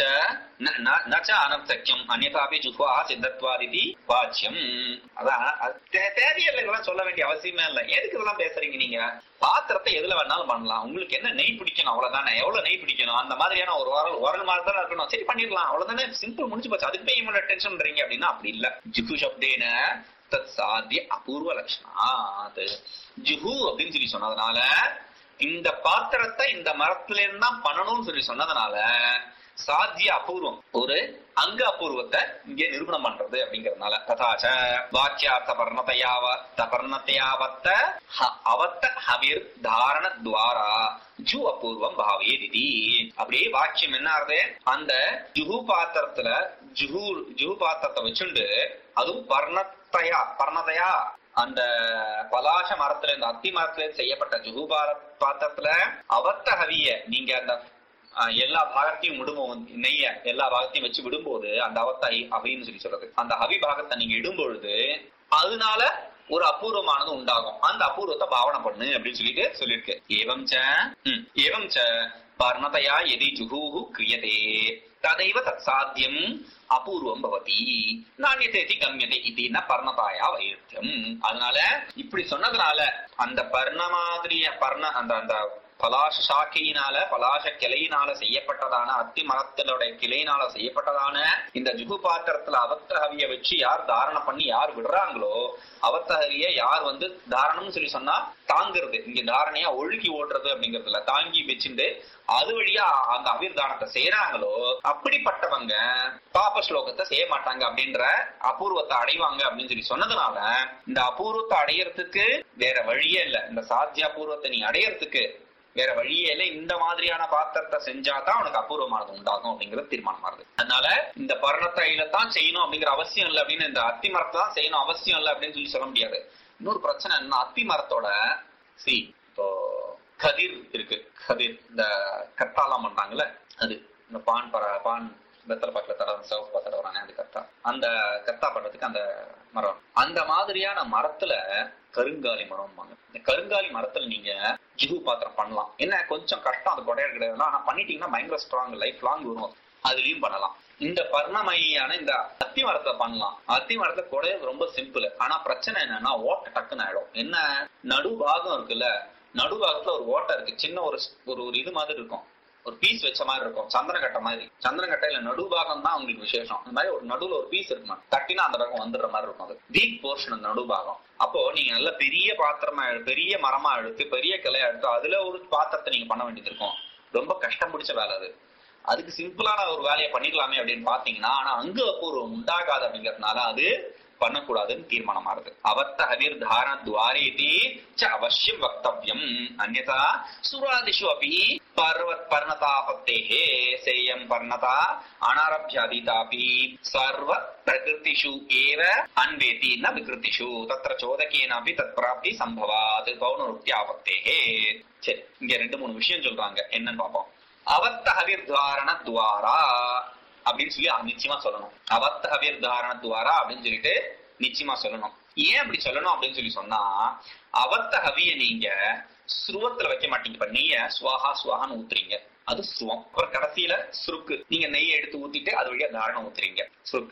நச்ச அனர்த்தக்கியம் அந்நியதாபி ஜுஹ்வா சித்தத்வாதிதி வாச்சியம். அதான் தேவையில்லை, இதெல்லாம் சொல்ல வேண்டிய அவசியமே இல்லை. எதுக்கு இதெல்லாம் பேசுறீங்க? நீங்க பாத்திரத்தை எதுல வேணாலும் பண்ணலாம். உங்களுக்கு என்ன நெய் பிடிக்கணும் அவ்வளவுதானே, எவ்வளவு நெய் பிடிக்கணும் அந்த மாதிரியான ஒரு வாரம் ஒரு மாதிரி தான் இருக்கணும். சரி பண்ணிடலாம், அவ்வளவுதானே, சிம்பிள், முடிஞ்சு போச்சு. அதுக்கு போய் இவ்வளவு டென்ஷன் பண்றீங்க அப்படின்னா அப்படி இல்ல. ஜுஹு சப்தேன தத் சாத்திய அபூர்வ லட்சணாத். ஜுஹு அப்படின்னு சொல்லி சொன்னதுனால இந்த பாத்திரத்தை இந்த மரத்துல இருந்து தான் பண்ணணும்னு சொல்லி சொன்னதுனால சாத்திய அபூர்வம் ஒரு அங்க அபூர்வத்தை இங்கே நிரூபணம் பண்றது அப்படிங்கறதுனால ததாச்ச வாக்கியார்த்த பர்ணத்தையாவத்த பர்ணத்தையாவத்த அவத்த ஹவிர் தாரண துவாரா ஜு அபூர்வம் பாவேதி. அப்படியே வாக்கியம் என்ன ஆறுது? அந்த ஜுஹு பாத்திரத்துல ஜுஹு ஜுஹு பாத்திரத்தை வச்சுண்டு அதுவும் பர்ணத்தையா பர்ணத்தையா அந்த பலாச மரத்துல இருந்து அத்தி மரத்துல இருந்து செய்யப்பட்ட ஜுஹு பாத்திரத்துல அவத்த ஹவிய நீங்க அந்த எல்லா பாகத்தையும் விடும்போது, நெய்ய எல்லா பாகத்தையும் வச்சு விடும்போது அந்த அவத்தை ஹவின்னு சொல்லி சொல்றது. அந்த ஹவி பாகத்தை நீங்க இடும்பொழுது அதனால ஒரு அபூர்வமானது உண்டாகும். அந்த அபூர்வத்தை பாவனை பண்ணு அப்படின்னு சொல்லிட்டு சொல்லிருக்கு. ஏவம் ச ஏவம் ச பர்ணதையா எதி ஜுஹூஹு கிரியதே ததைவ தத் சாத்தியம் அபூர்வம் பவதி நானியதேதி கம்யதே இது ந பர்ணதாயா வைருத்தியம். அதனால இப்படி சொன்னதுனால அந்த பர்ண மாதிரிய பர்ண அந்த அந்த பலாச சாக்கையினால பலாச கிளையினால செய்யப்பட்டதான அத்தி மரத்தினுடைய கிளையினால செய்யப்பட்டதான இந்த ஜுகு பாத்திரத்துல அவத்தகவிய வச்சு யார் தாரணம் பண்ணி யார் விடுறாங்களோ அவத்தகவிய யார் வந்து தாரணம்னு சொல்லி சொன்னா தாங்கிறது, இங்க தாரணையா ஒழுகி ஓடுறது அப்படிங்கறதுல தாங்கி வச்சுட்டு அது வழியா அந்த அவிர்தானத்தை செய்யறாங்களோ அப்படிப்பட்டவங்க பாப ஸ்லோகத்தை செய்ய மாட்டாங்க அப்படின்ற அபூர்வத்தை அடைவாங்க அப்படின்னு சொல்லி சொன்னதுனால இந்த அபூர்வத்தை அடையறதுக்கு வேற வழியே இல்லை. இந்த சாத்திய அபூர்வத்தை நீ அடையறதுக்கு வேற வழியே இல்லை. இந்த மாதிரியான பாத்திரத்தை செஞ்சாதான் உனக்கு அபூர்வமானது உண்டாகும் அப்படிங்கிறது தீர்மானம் ஆகுது. அதனால இந்த பர்ணத்தையில தான் செய்யணும் அப்படிங்கிற அவசியம் இல்லை அப்படின்னு, இந்த அத்தி மரத்தை தான் செய்யணும் அவசியம் இல்லை அப்படின்னு சொல்லி சொல்ல முடியாது. இன்னொரு பிரச்சனை என்ன, அத்தி மரத்தோட சி இப்போ கதிர் இருக்கு, கதிர் இந்த கத்தாலாம் பண்றாங்கல்ல, அது இந்த பான் பர பான் வெத்தலை பாக்கல தர சிவப்பு பாத்திர வரானே அது கத்தா, அந்த கத்தா பண்றதுக்கு அந்த மரம், அந்த மாதிரியான மரத்துல கருங்காலி மரம். இந்த கருங்காலி மரத்துல நீங்க ஜுகு பாத்திரம் பண்ணலாம். என்ன கொஞ்சம் கஷ்டம், அது கொடையா கிடையாது. ஆனா பண்ணிட்டீங்கன்னா பயங்கர ஸ்ட்ராங், லைஃப் லாங் வரும். அதுலயும் பண்ணலாம். இந்த பர்ணமயான இந்த அத்தி மரத்தை பண்ணலாம். அத்தி மரத்தை குடையாது ரொம்ப சிம்பிள். ஆனா பிரச்சனை என்னன்னா ஓட்டை டக்குன்னு ஆயிடும். என்ன, நடுபாகம் இருக்குல்ல, நடுபாகத்துல ஒரு ஓட்டை இருக்கு, சின்ன ஒரு ஒரு இது மாதிரி இருக்கும், ஒரு பீஸ் வச்ச மாதிரி இருக்கும், சந்திரன் கட்டை மாதிரி. சந்திரன் கட்டையில நடுபாகம் தான் உங்களுக்கு விசேஷம். இந்த மாதிரி ஒரு நடுவுல ஒரு பீஸ் இருக்குமா, தட்டினா அந்த பக்கம் வந்துடுற மாதிரி இருக்கும். அது டீப் போர்ஷன் அந்த நடுபாகம். அப்போ நீங்க நல்ல பெரிய பாத்திரமா பெரிய மரமா எடுத்து பெரிய கிளையா எடுத்து அதுல ஒரு பாத்திரத்தை நீங்க பண்ண வேண்டியது இருக்கும். ரொம்ப கஷ்டம் பிடிச்ச வேலை அது. அதுக்கு சிம்பிளான ஒரு வேலையை பண்ணிடலாமே அப்படின்னு பாத்தீங்கன்னா, ஆனா அங்கு அபூர்வம் உண்டாகாது அப்படிங்கறதுனால அது பண்ணக்கூடாதுன்னு தீர்மானம் ஆகுது. அவத்த ஹவிர் தாரண துவாரேதி ச அவசியம் வக்தவ்யம் அன்யதா சுராதிஷு அபி பர்வத் பர்ணதாபத்தேஹே சேயம் பர்ணதா அனாரப்யாதிதாபி சர்வ பிரகிருதிஷு ஏவ அன்வேதி ந விகிருதிஷு தத்ர சோதகேனாபி தத் பிராப்தி சம்பவாத் பௌனருக்தியாபத்தேஹே. சரி, இங்க ரெண்டு மூணு விஷயம் சொல்றாங்க, என்னன்னு பாப்போம். அவத்த ஹவிர் தாரண துவாரா அப்படின்னு சொல்லி நிச்சயமா சொல்லணும். அவத்த ஹவிர் தாரண துவாரா அப்படின்னு சொல்லிட்டு நிச்சயமா சொல்லணும். ஏன் அப்படி சொல்லணும் அப்படின்னு சொல்லி சொன்னா, அவத்த ஹவிய நீங்க ஸ்ருவத்துல வைக்க மாட்டீங்க. இப்ப நெய்ய சுவாஹா சுவாஹான்னு ஊத்துறீங்க, அது ஸ்ருவம். அப்புறம் கடைசியில சுருக்கு, நீங்க நெய்யை எடுத்து ஊத்திட்டு அது வழியா தாரணம் ஊத்துறீங்க, சுருக்கு.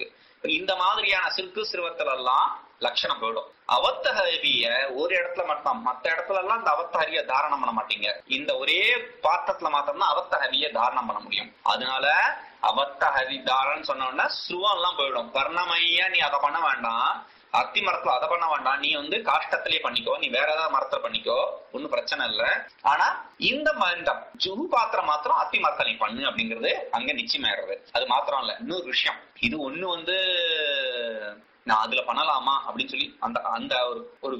இந்த மாதிரியான சிற்கு சிறுவத்துல எல்லாம் லட்சணம் போயிடும். அவத்த ஹரிய ஒரு இடத்துல மட்டும், மத்த இடத்துல எல்லாம் இந்த அவத்த ஹரிய தாரணம் பண்ண மாட்டீங்க. இந்த ஒரே பாத்திரத்துல மாத்திரம்தான் அவத்த ஹரிய தாரணம் பண்ண முடியும். அதனால அவத்த ஹரி தாரணம் சொன்னோம்னா ஸ்ருவம் எல்லாம் போயிடும். பர்ணமையா நீ அதை பண்ண வேண்டாம், அத்தி மரத்துல அதை பண்ண வேண்டாம், நீ வந்து காஷ்டத்திலேயே பண்ணிக்கோ, நீ வேற ஏதாவது மரத்துல பண்ணிக்கோ, ஒன்னும் பிரச்சனை இல்லை. ஆனா இந்த ஜுகு பாத்திரம் மாத்திரம் அத்தி மரத்துல நீ பண்ணு அப்படிங்கிறது அங்க நிச்சயமாயிடுறது. அது மாத்திரம் இல்ல, இன்னொரு விஷயம், இது ஒண்ணு வந்து நான் அதுல பண்ணலாமா அப்படின்னு சொல்லி அந்த அந்த ஒரு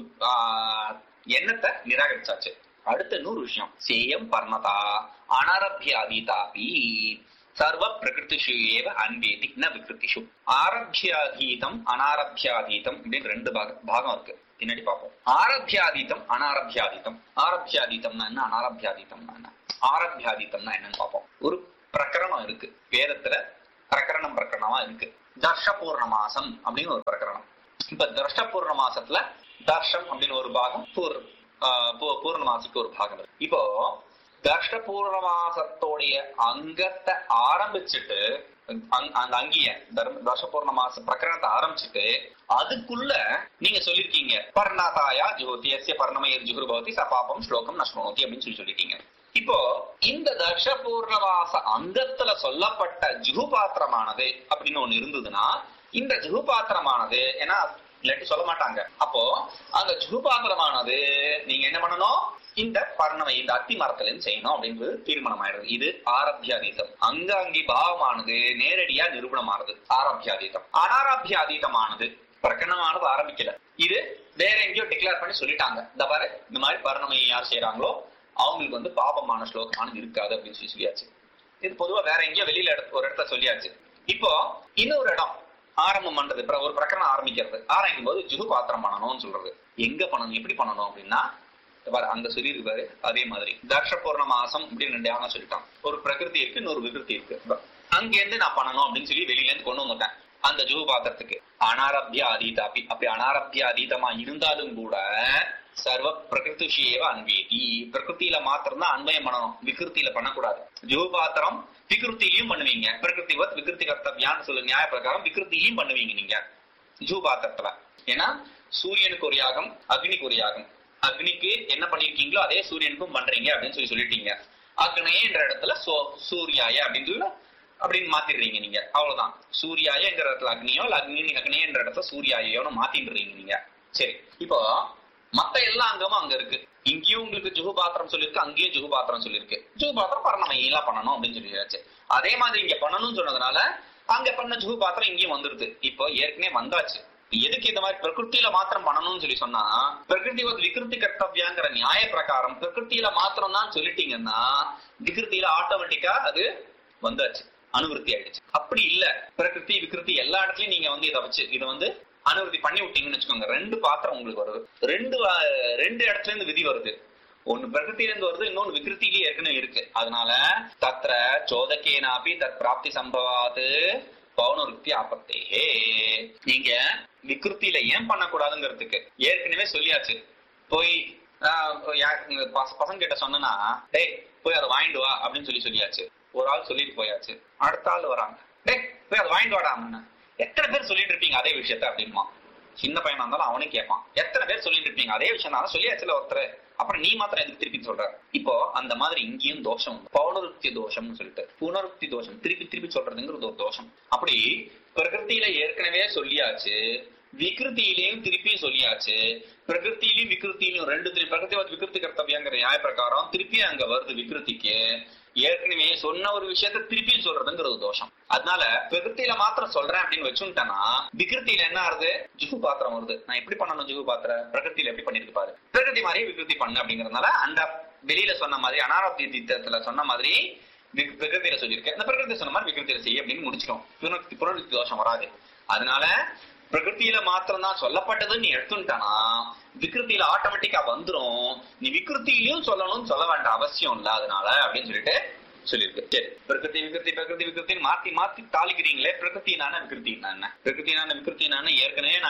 எண்ணத்தை நிராகரிச்சாச்சு. அடுத்த இன்னொரு விஷயம், சேயம் பர்ணதா அனாரபியாதீதாபி சர்வ பிரகிருதிஷு ஏவ அன்வேதி ந விக்ருதிஷு. ஆரபியாதீதம் அனாரபியாதீதம் அப்படின்னு ரெண்டு பாகம் பாகம் இருக்கு, பின்னாடி பார்ப்போம். ஆரபியாதீதம் அனாரபியாதீதம். ஆரபியாதீதம்னா என்ன, அனாரபியாதீதம்னா என்ன? ஆரபியாதீதம்னா என்னன்னு பார்ப்போம். ஒரு பிரகரணம் இருக்கு வேதத்துல, பிரகரணம் பிரகரணமா இருக்கு. தர்ஷ பூர்ணமாசம் அப்படின்னு ஒரு பிரகரணம். இப்ப தர்ஷ பூர்ணமாசத்துல தர்ஷம் அப்படின்னு ஒரு பாகம், பூர் பூர்ணமாசிக்கு ஒரு பாகம் இருக்கு. இப்போ தர்ஷ பூர்ணமாசத்தோடைய அங்கத்தை ஆரம்பிச்சுட்டு அந்த அங்கிய தர்ஷ பூர்ணமாச பிரகரணத்தை ஆரம்பிச்சுட்டு அதுக்குள்ள நீங்க சொல்லிருக்கீங்க பர்ணாதாயா ஜோதியஸ்ய பர்ணமயர் ஜுகுரு பவதி சபாபம் ஸ்லோகம் நஷ்ணோதி அப்படின்னு சொல்லி சொல்லிருக்கீங்க. இப்போ இந்த தர்ஷ பூர்ணவாச அங்கத்துல சொல்லப்பட்ட ஜுகு பாத்திரமானது அப்படின்னு ஒண்ணு இருந்ததுன்னா, இந்த ஜுகு பாத்திரமானது ஏன்னா இல்லாட்டி சொல்ல மாட்டாங்க, அப்போ அந்த ஜுகு பாத்திரமானது நீங்க என்ன பண்ணணும், இந்த பர்ணமை இந்த அத்தி மரத்துல செய்யணும் அப்படின்றது தீர்மானம் ஆயிடுது. இது ஆரபியாதீதம். அங்க அங்கி பாவமானது நேரடியா நிரூபணமானது ஆரபியாதீதம். அனாரபியாதீதமானது பிரகடனமானது ஆரம்பிக்கல, இது வேற எங்கேயோ டிக்ளேர் பண்ணி சொல்லிட்டாங்க, இந்த பாரு இந்த மாதிரி பர்ணமை யார் செய்யறாங்களோ அவங்களுக்கு வந்து பாபமான ஸ்லோகமானது இருக்காது அப்படின்னு சொல்லி சொல்லியாச்சு. இது பொதுவா வேற எங்கேயோ வெளியில ஒரு இடத்துல சொல்லியாச்சு. இப்போ இன்னொரு இடம் ஆரம்பம் பண்றது, ஒரு பிரகரணம் ஆரம்பிக்கிறது, ஆரம்பிக்கும் போது ஜுகு பாத்திரம் பண்ணணும்னு சொல்றது. எங்க பண்ணணும், எப்படி பண்ணணும் அப்படின்னா அங்க சொல்லியிருப்பாரு. அதே மாதிரி தர்ஷ பூர்ணமாசம் அப்படின்னு ரெண்டு யாகம் சொல்லிட்டான். ஒரு பிரகிருதி இருக்கு, இன்னொரு விகிருதி இருக்கு. அங்கேருந்து நான் பண்ணணும் அப்படின்னு சொல்லி வெளியில இருந்து கொண்டு வந்துட்டேன் அந்த ஜுகு பாத்திரத்துக்கு. அனாரபிய அதீதாபி, அப்படி அனாரபிய அதீதமா இருந்தாலும் கூட சர்வ பிரகிருதிஷேவ அன்வேதி, பிரகிருத்தில மாத்திரம் தான் அன்வயம் பண்ணணும், விகிருத்தில பண்ணக்கூடாது. ஜுகு பாத்திரம் விகிருத்திலையும் பண்ணுவீங்க, பிரகிருதிவத் விகிருதி கர்த்தவியான்னு சொல்ல நியாய பிரகாரம் விகிருத்திலையும் பண்ணுவீங்க நீங்க ஜுகு பாத்திரத்துல. ஏன்னா சூரியனுக்கு ஒரு யாகம், அக்னிக்கு ஒரு யாகம். அக்னிக்கு என்ன பண்ணிருக்கீங்களோ அதே சூரியனுக்கும் பண்றீங்க அப்படின்னு சொல்லி சொல்லிட்டீங்க. அக்னே என்ற இடத்துல சூர்யாய அப்படின்னு சொல்லி அப்படின்னு மாத்திடுறீங்க நீங்க, அவ்வளவுதான். சூர்யாயங்கிற இடத்துல அக்னியோ இல்ல அக்னி அக்னே என்ற இடத்துல சூர்யாயோன்னு மாத்திடுறீங்க நீங்க. சரி, இப்போ மத்த எல்லா அங்கமும் அங்க இருக்கு. இங்கேயும் உங்களுக்கு ஜுகு பாத்திரம் சொல்லிருக்கு, அங்கேயும் ஜுகு பாத்திரம் சொல்லிருக்கு. ஜுகு பாத்திரம் பரணமையெல்லாம் பண்ணணும் அப்படின்னு சொல்லியாச்சு. அதே மாதிரி இங்க பண்ணணும்னு சொன்னதுனால அங்க பண்ண ஜுகு பாத்திரம் இங்கேயும் வந்துருது. இப்போ ஏற்கனவே வந்தாச்சு. எதுக்கு இந்த மாதிரி பிரகிருத்தில மாத்திரம் பண்ணணும்னு சொல்லி சொன்னா, பிரகிருதி விகிருதி கர்த்தவியாங்கிற நியாய பிரகாரம் பிரகிருத்தில மாத்திரம் தான் சொல்லிட்டீங்கன்னா விகிருத்தில ஆட்டோமேட்டிக்கா அது வந்தாச்சு, அனுவருத்தி ஆயிடுச்சு. அப்படி இல்ல, பிரகிருதி விகிருதி எல்லா இடத்துலயும் நீங்க வந்து இதை வச்சு இதை வந்து அனுவருத்தி பண்ணி விட்டீங்கன்னு வச்சுக்கோங்க, ரெண்டு பாத்திரம் உங்களுக்கு வருது. ரெண்டு ரெண்டு இடத்துல இருந்து விதி வருது. ஒன்னு பிரகிருத்தில இருந்து வருது, இன்னொன்னு விகிருத்திலேயே ஏற்கனவே இருக்கு. அதனால தத்ர சோதகேனாபி தத் பிராப்தி சம்பவாது பௌனருக்தி ஆபத்தேஹே. நீங்க விகிருத்தில ஏன் பண்ணக்கூடாதுங்கிறதுக்கு ஏற்கனவே சொல்லியாச்சு. போய் பசங்க கிட்ட சொன்னா டேய் போய் அதை வாங்கிட்டு வா அப்படின்னு சொல்லி சொல்லியாச்சு. ஒரு ஆள் சொல்லிட்டு போயாச்சு, அடுத்த ஆள் வராங்க, டேய் போய் அதை வாங்கிட்டு வாடாமன்னு. எத்தனை பேர் சொல்லிட்டு இருப்பீங்க அதே விஷயத்த அப்படின்மா. சின்ன பையனா இருந்தாலும் அவனே கேட்பான், எத்தனை பேர் சொல்லிட்டு இருப்பீங்க அதே விஷயம் தான் சொல்லியாச்சுல ஒருத்தர், அப்புறம் நீ மாத்திரம் எதுக்கு திருப்பி சொல்ற. இப்போ அந்த மாதிரி இங்கேயும் தோஷம், பௌனருக்தி தோஷம்னு சொல்லிட்டு புனருக்தி தோஷம், திருப்பி திருப்பி சொல்றதுங்கிறது ஒரு தோஷம். அப்படி பிரகிருத்தில ஏற்கனவே சொல்லியாச்சு, விகிருத்திலையும் திருப்பியும் சொல்லியாச்சு. பிரகிருத்திலையும் விகிருத்திலையும் ரெண்டு திருப்பி பிரகிருதி விகிருதி கர்த்தவியாங்கிற நியாய பிரகாரம் திருப்பி அங்க வருது விகிருத்திக்கு. ஏற்கனவே சொன்ன ஒரு விஷயத்த திருப்பியும் சொல்றதுங்கிறது தோஷம். அதனால பிரகிருத்தில மாத்திரம் சொல்றேன் அப்படின்னு வச்சுட்டேன்னா விகிருத்தில என்ன ஆகுது, ஜுகு பாத்திரம் வருது. நான் எப்படி பண்ணணும் ஜுகு பாத்திர, பிரகிருத்தில எப்படி பண்ணிருக்கு பாரு, பிரகிருதி மாதிரியே விகிருதி பண்ணு அப்படிங்கறதுனால அந்த வெளியில சொன்ன மாதிரி அனாரப்தி தீர்த்தத்துல சொன்ன மாதிரி பிரகிருத்தில சொல்லியிருக்கேன், இந்த பிரகிருதி சொன்ன மாதிரி விகிருத்தில செய்ய அப்படின்னு முடிச்சிடும். புனருக்தி புனருக்தி தோஷம் வராது. அதனால பிரகிருத்தில மாத்திரம் தான் சொல்லப்பட்டதுன்னு நீ எடுத்துட்டானா விகிருத்தில ஆட்டோமேட்டிக்கா வந்துரும். நீ விகிருத்திலையும் சொல்லணும்னு சொல்ல வேண்டாம் அவசியம் இல்ல அதனால அப்படின்னு சொல்லிட்டு சொல்லியிருக்கு. சரி, பிரகிருதி விகிருதி பிரகிருதி விகிருத்தின்னு மாத்தி மாத்தி தாளிக்கிறீங்களே, பிரகிருத்தினான விகிருத்தினா என்ன, பிரகிருத்தினான விகிருத்தினான ஏற்கனவே நான்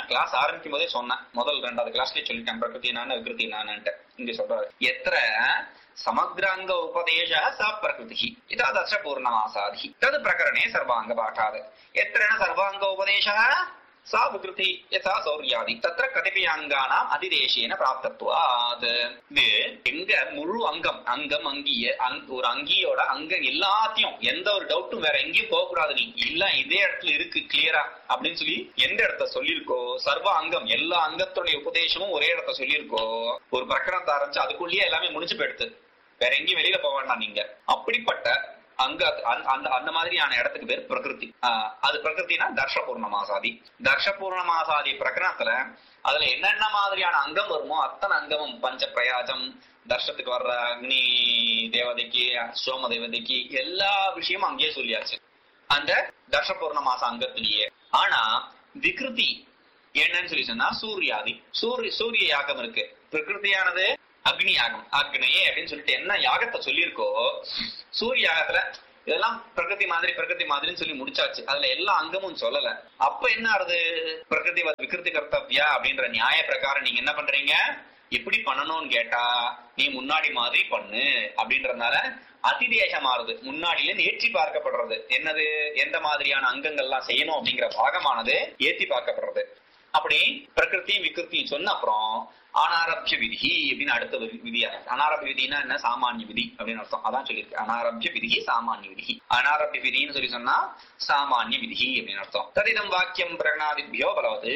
நான் கிளாஸ் ஆரம்பிக்கும் போதே சொன்னேன், முதல் ரெண்டாவது கிளாஸ்லயே சொல்லிட்டேன் பிரகிருதி நான் விகிருதி நான்ட்டு. இங்க சொல்றாரு எத்திர சமக்ராங்க உபதேச ச பிரகிருதி இதா தச பூர்ணமாசாதி தது பிரகரணே சர்வாங்க பாட்டாது எத்திர சர்வாங்க உபதேச சா விகிருதி யதா சௌர்யாதி தத்திர கதிபயாங்கானாம் அதிதேசேன பிராப்தத்வாத். இது எங்க முழு அங்கம் அங்கம் அங்கிய ஒரு அங்கியோட அங்கம் எல்லாத்தையும் எந்த ஒரு டவுட்டும் வேற எங்கேயும் போக கூடாது, நீ இல்ல இதே இடத்துல இருக்கு கிளியரா அப்படின்னு சொல்லி எந்த இடத்த சொல்லியிருக்கோ சர்வ அங்கம் எல்லா அங்கத்துடைய உபதேசமும் ஒரே இடத்த சொல்லியிருக்கோ ஒரு பிரகரணத்தை ஆரம்பிச்சு அதுக்குள்ளேயே எல்லாமே முடிச்சு போயிடுது, வேற எங்கேயும் வெளியில போக வேண்டாம் நீங்க. அப்படிப்பட்ட அங்க அந்த அந்த மாதிரியான இடத்துக்கு பேர் பிரகிருதி. அது பிரகிருத்தினா தர்ஷ பூர்ணமாசாதி. தர்ஷ பூர்ணமாசாதி பிரகரணத்துல அதுல என்னென்ன மாதிரியான அங்கம் வருமோ அத்தனை அங்கமும் பஞ்ச பிரயாஜம் தர்ஷத்துக்கு வர்ற அக்னி தேவதைக்கு சோம தேவதைக்கு எல்லா விஷயமும் அங்கேயே சொல்லியாச்சு அந்த தர்ஷ பூர்ணமாச அங்கத்திலேயே. ஆனா விகிருதி என்னன்னு சொல்லி சொன்னா சூர்யாதி சூரிய சூரிய யாகம் இருக்கு. பிரகிருதியானது அக்னி யாகம் அக்னியே அப்படின்னு சொல்லிட்டு என்ன யாகத்தை சொல்லியிருக்கோ சூரிய யாகத்துல இதெல்லாம் பிரகிருதி மாதிரி பிரகிருதி மாதிரின்னு சொல்லி முடிச்சாச்சு, அதுல எல்லா அங்கமும் சொல்லல. அப்ப என்ன ஆறுது பிரகிருதி விகிருதி கர்த்தவ்யா அப்படின்ற நியாய பிரகாரம் நீங்க என்ன பண்றீங்க, எப்படி பண்ணணும்னு கேட்டா நீ முன்னாடி மாதிரி பண்ணு அப்படின்றதுனால அதிதேசம் ஆறுது, முன்னாடியில ஏற்றி பார்க்கப்படுறது. என்னது எந்த மாதிரியான அங்கங்கள்லாம் செய்யணும் அப்படிங்கிற பாகமானது ஏற்றி பார்க்கப்படுறது. அப்படி பிரகிருதி விகிருதி சொன்ன அப்புறம் அனாரபிய விதி அப்படின்னு அடுத்த விதியா. அனாரபிய விதினா என்ன, சாமானிய விதி அப்படின்னு அர்த்தம். அதான் சொல்லியிருக்கு அனாரபிய விதி சாமானிய விதி. அனாரபிய விதின்னு சொல்லி சொன்னா சாமானிய விதி அப்படின்னு அர்த்தம். ததிதம் வாக்கியம் பிரகணாதிபியோ பலவது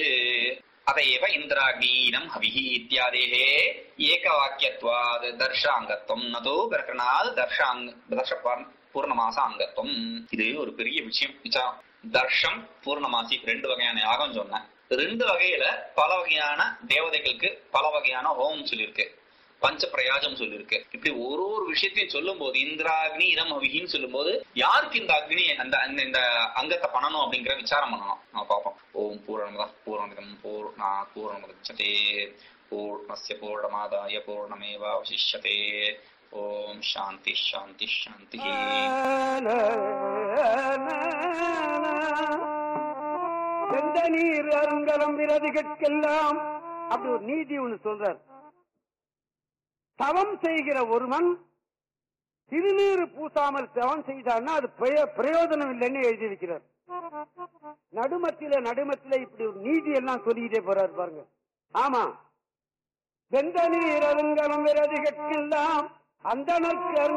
அதையேவ இந்திராக்னீனம் ஹவிஹி இத்தியாதேஹே ஏக வாக்கியத்வாத் தர்ஷாங்கத்துவம் நதோ பிரகணாத் தர்ஷாங்க தர்ஷ பூர்ணமாச அங்கத்துவம். இது ஒரு பெரிய விஷயம். தர்ஷம் பூர்ணமாசி ரெண்டு வகையான யாகம் சொன்னேன். ரெண்டு வகையில பல வகையான தேவதைகளுக்கு பல வகையான ஹோமம் சொல்லியிருக்கு, பஞ்ச பிரயாஜம் சொல்லியிருக்கு. இப்படி ஒரு ஒரு விஷயத்தையும் சொல்லும் போது இந்திராக்னி இரம் அவிகின்னு சொல்லும் போது யாருக்கு இந்த அக்னி அந்த இந்த அங்கத்தை பண்ணணும் அப்படிங்கிற விசாரம் பண்ணணும். நம்ம பார்ப்போம். ஓம் பூர்ணமத பூர்ணமிதம் பூர்ணா பூர்ணமுதச்யதே பூர்ணஸ்ய பூர்ணமாதாய பூர்ணமேவாவசிஷ்யதே. ஓம் சாந்தி சாந்தி சாந்தி. எந்த நீர் அருங்கலம் விரதிகட்கெல்லாம் அப்படி ஒரு நீதி ஒண்ணு சொல்றார். தவம் செய்கிற ஒருவன் திருநீறு பூசாமல் தவம் செய்தான்னா அது பிரயோஜனம் இல்லைன்னு எழுதி வைக்கிறார். நடுமத்தில நடுமத்தில இப்படி ஒரு நீதி எல்லாம் சொல்லிக்கிட்டே போறாரு பாருங்க. ஆமா, வெந்த நீர் அருங்கலம் விரதிகட்கெல்லாம் அந்த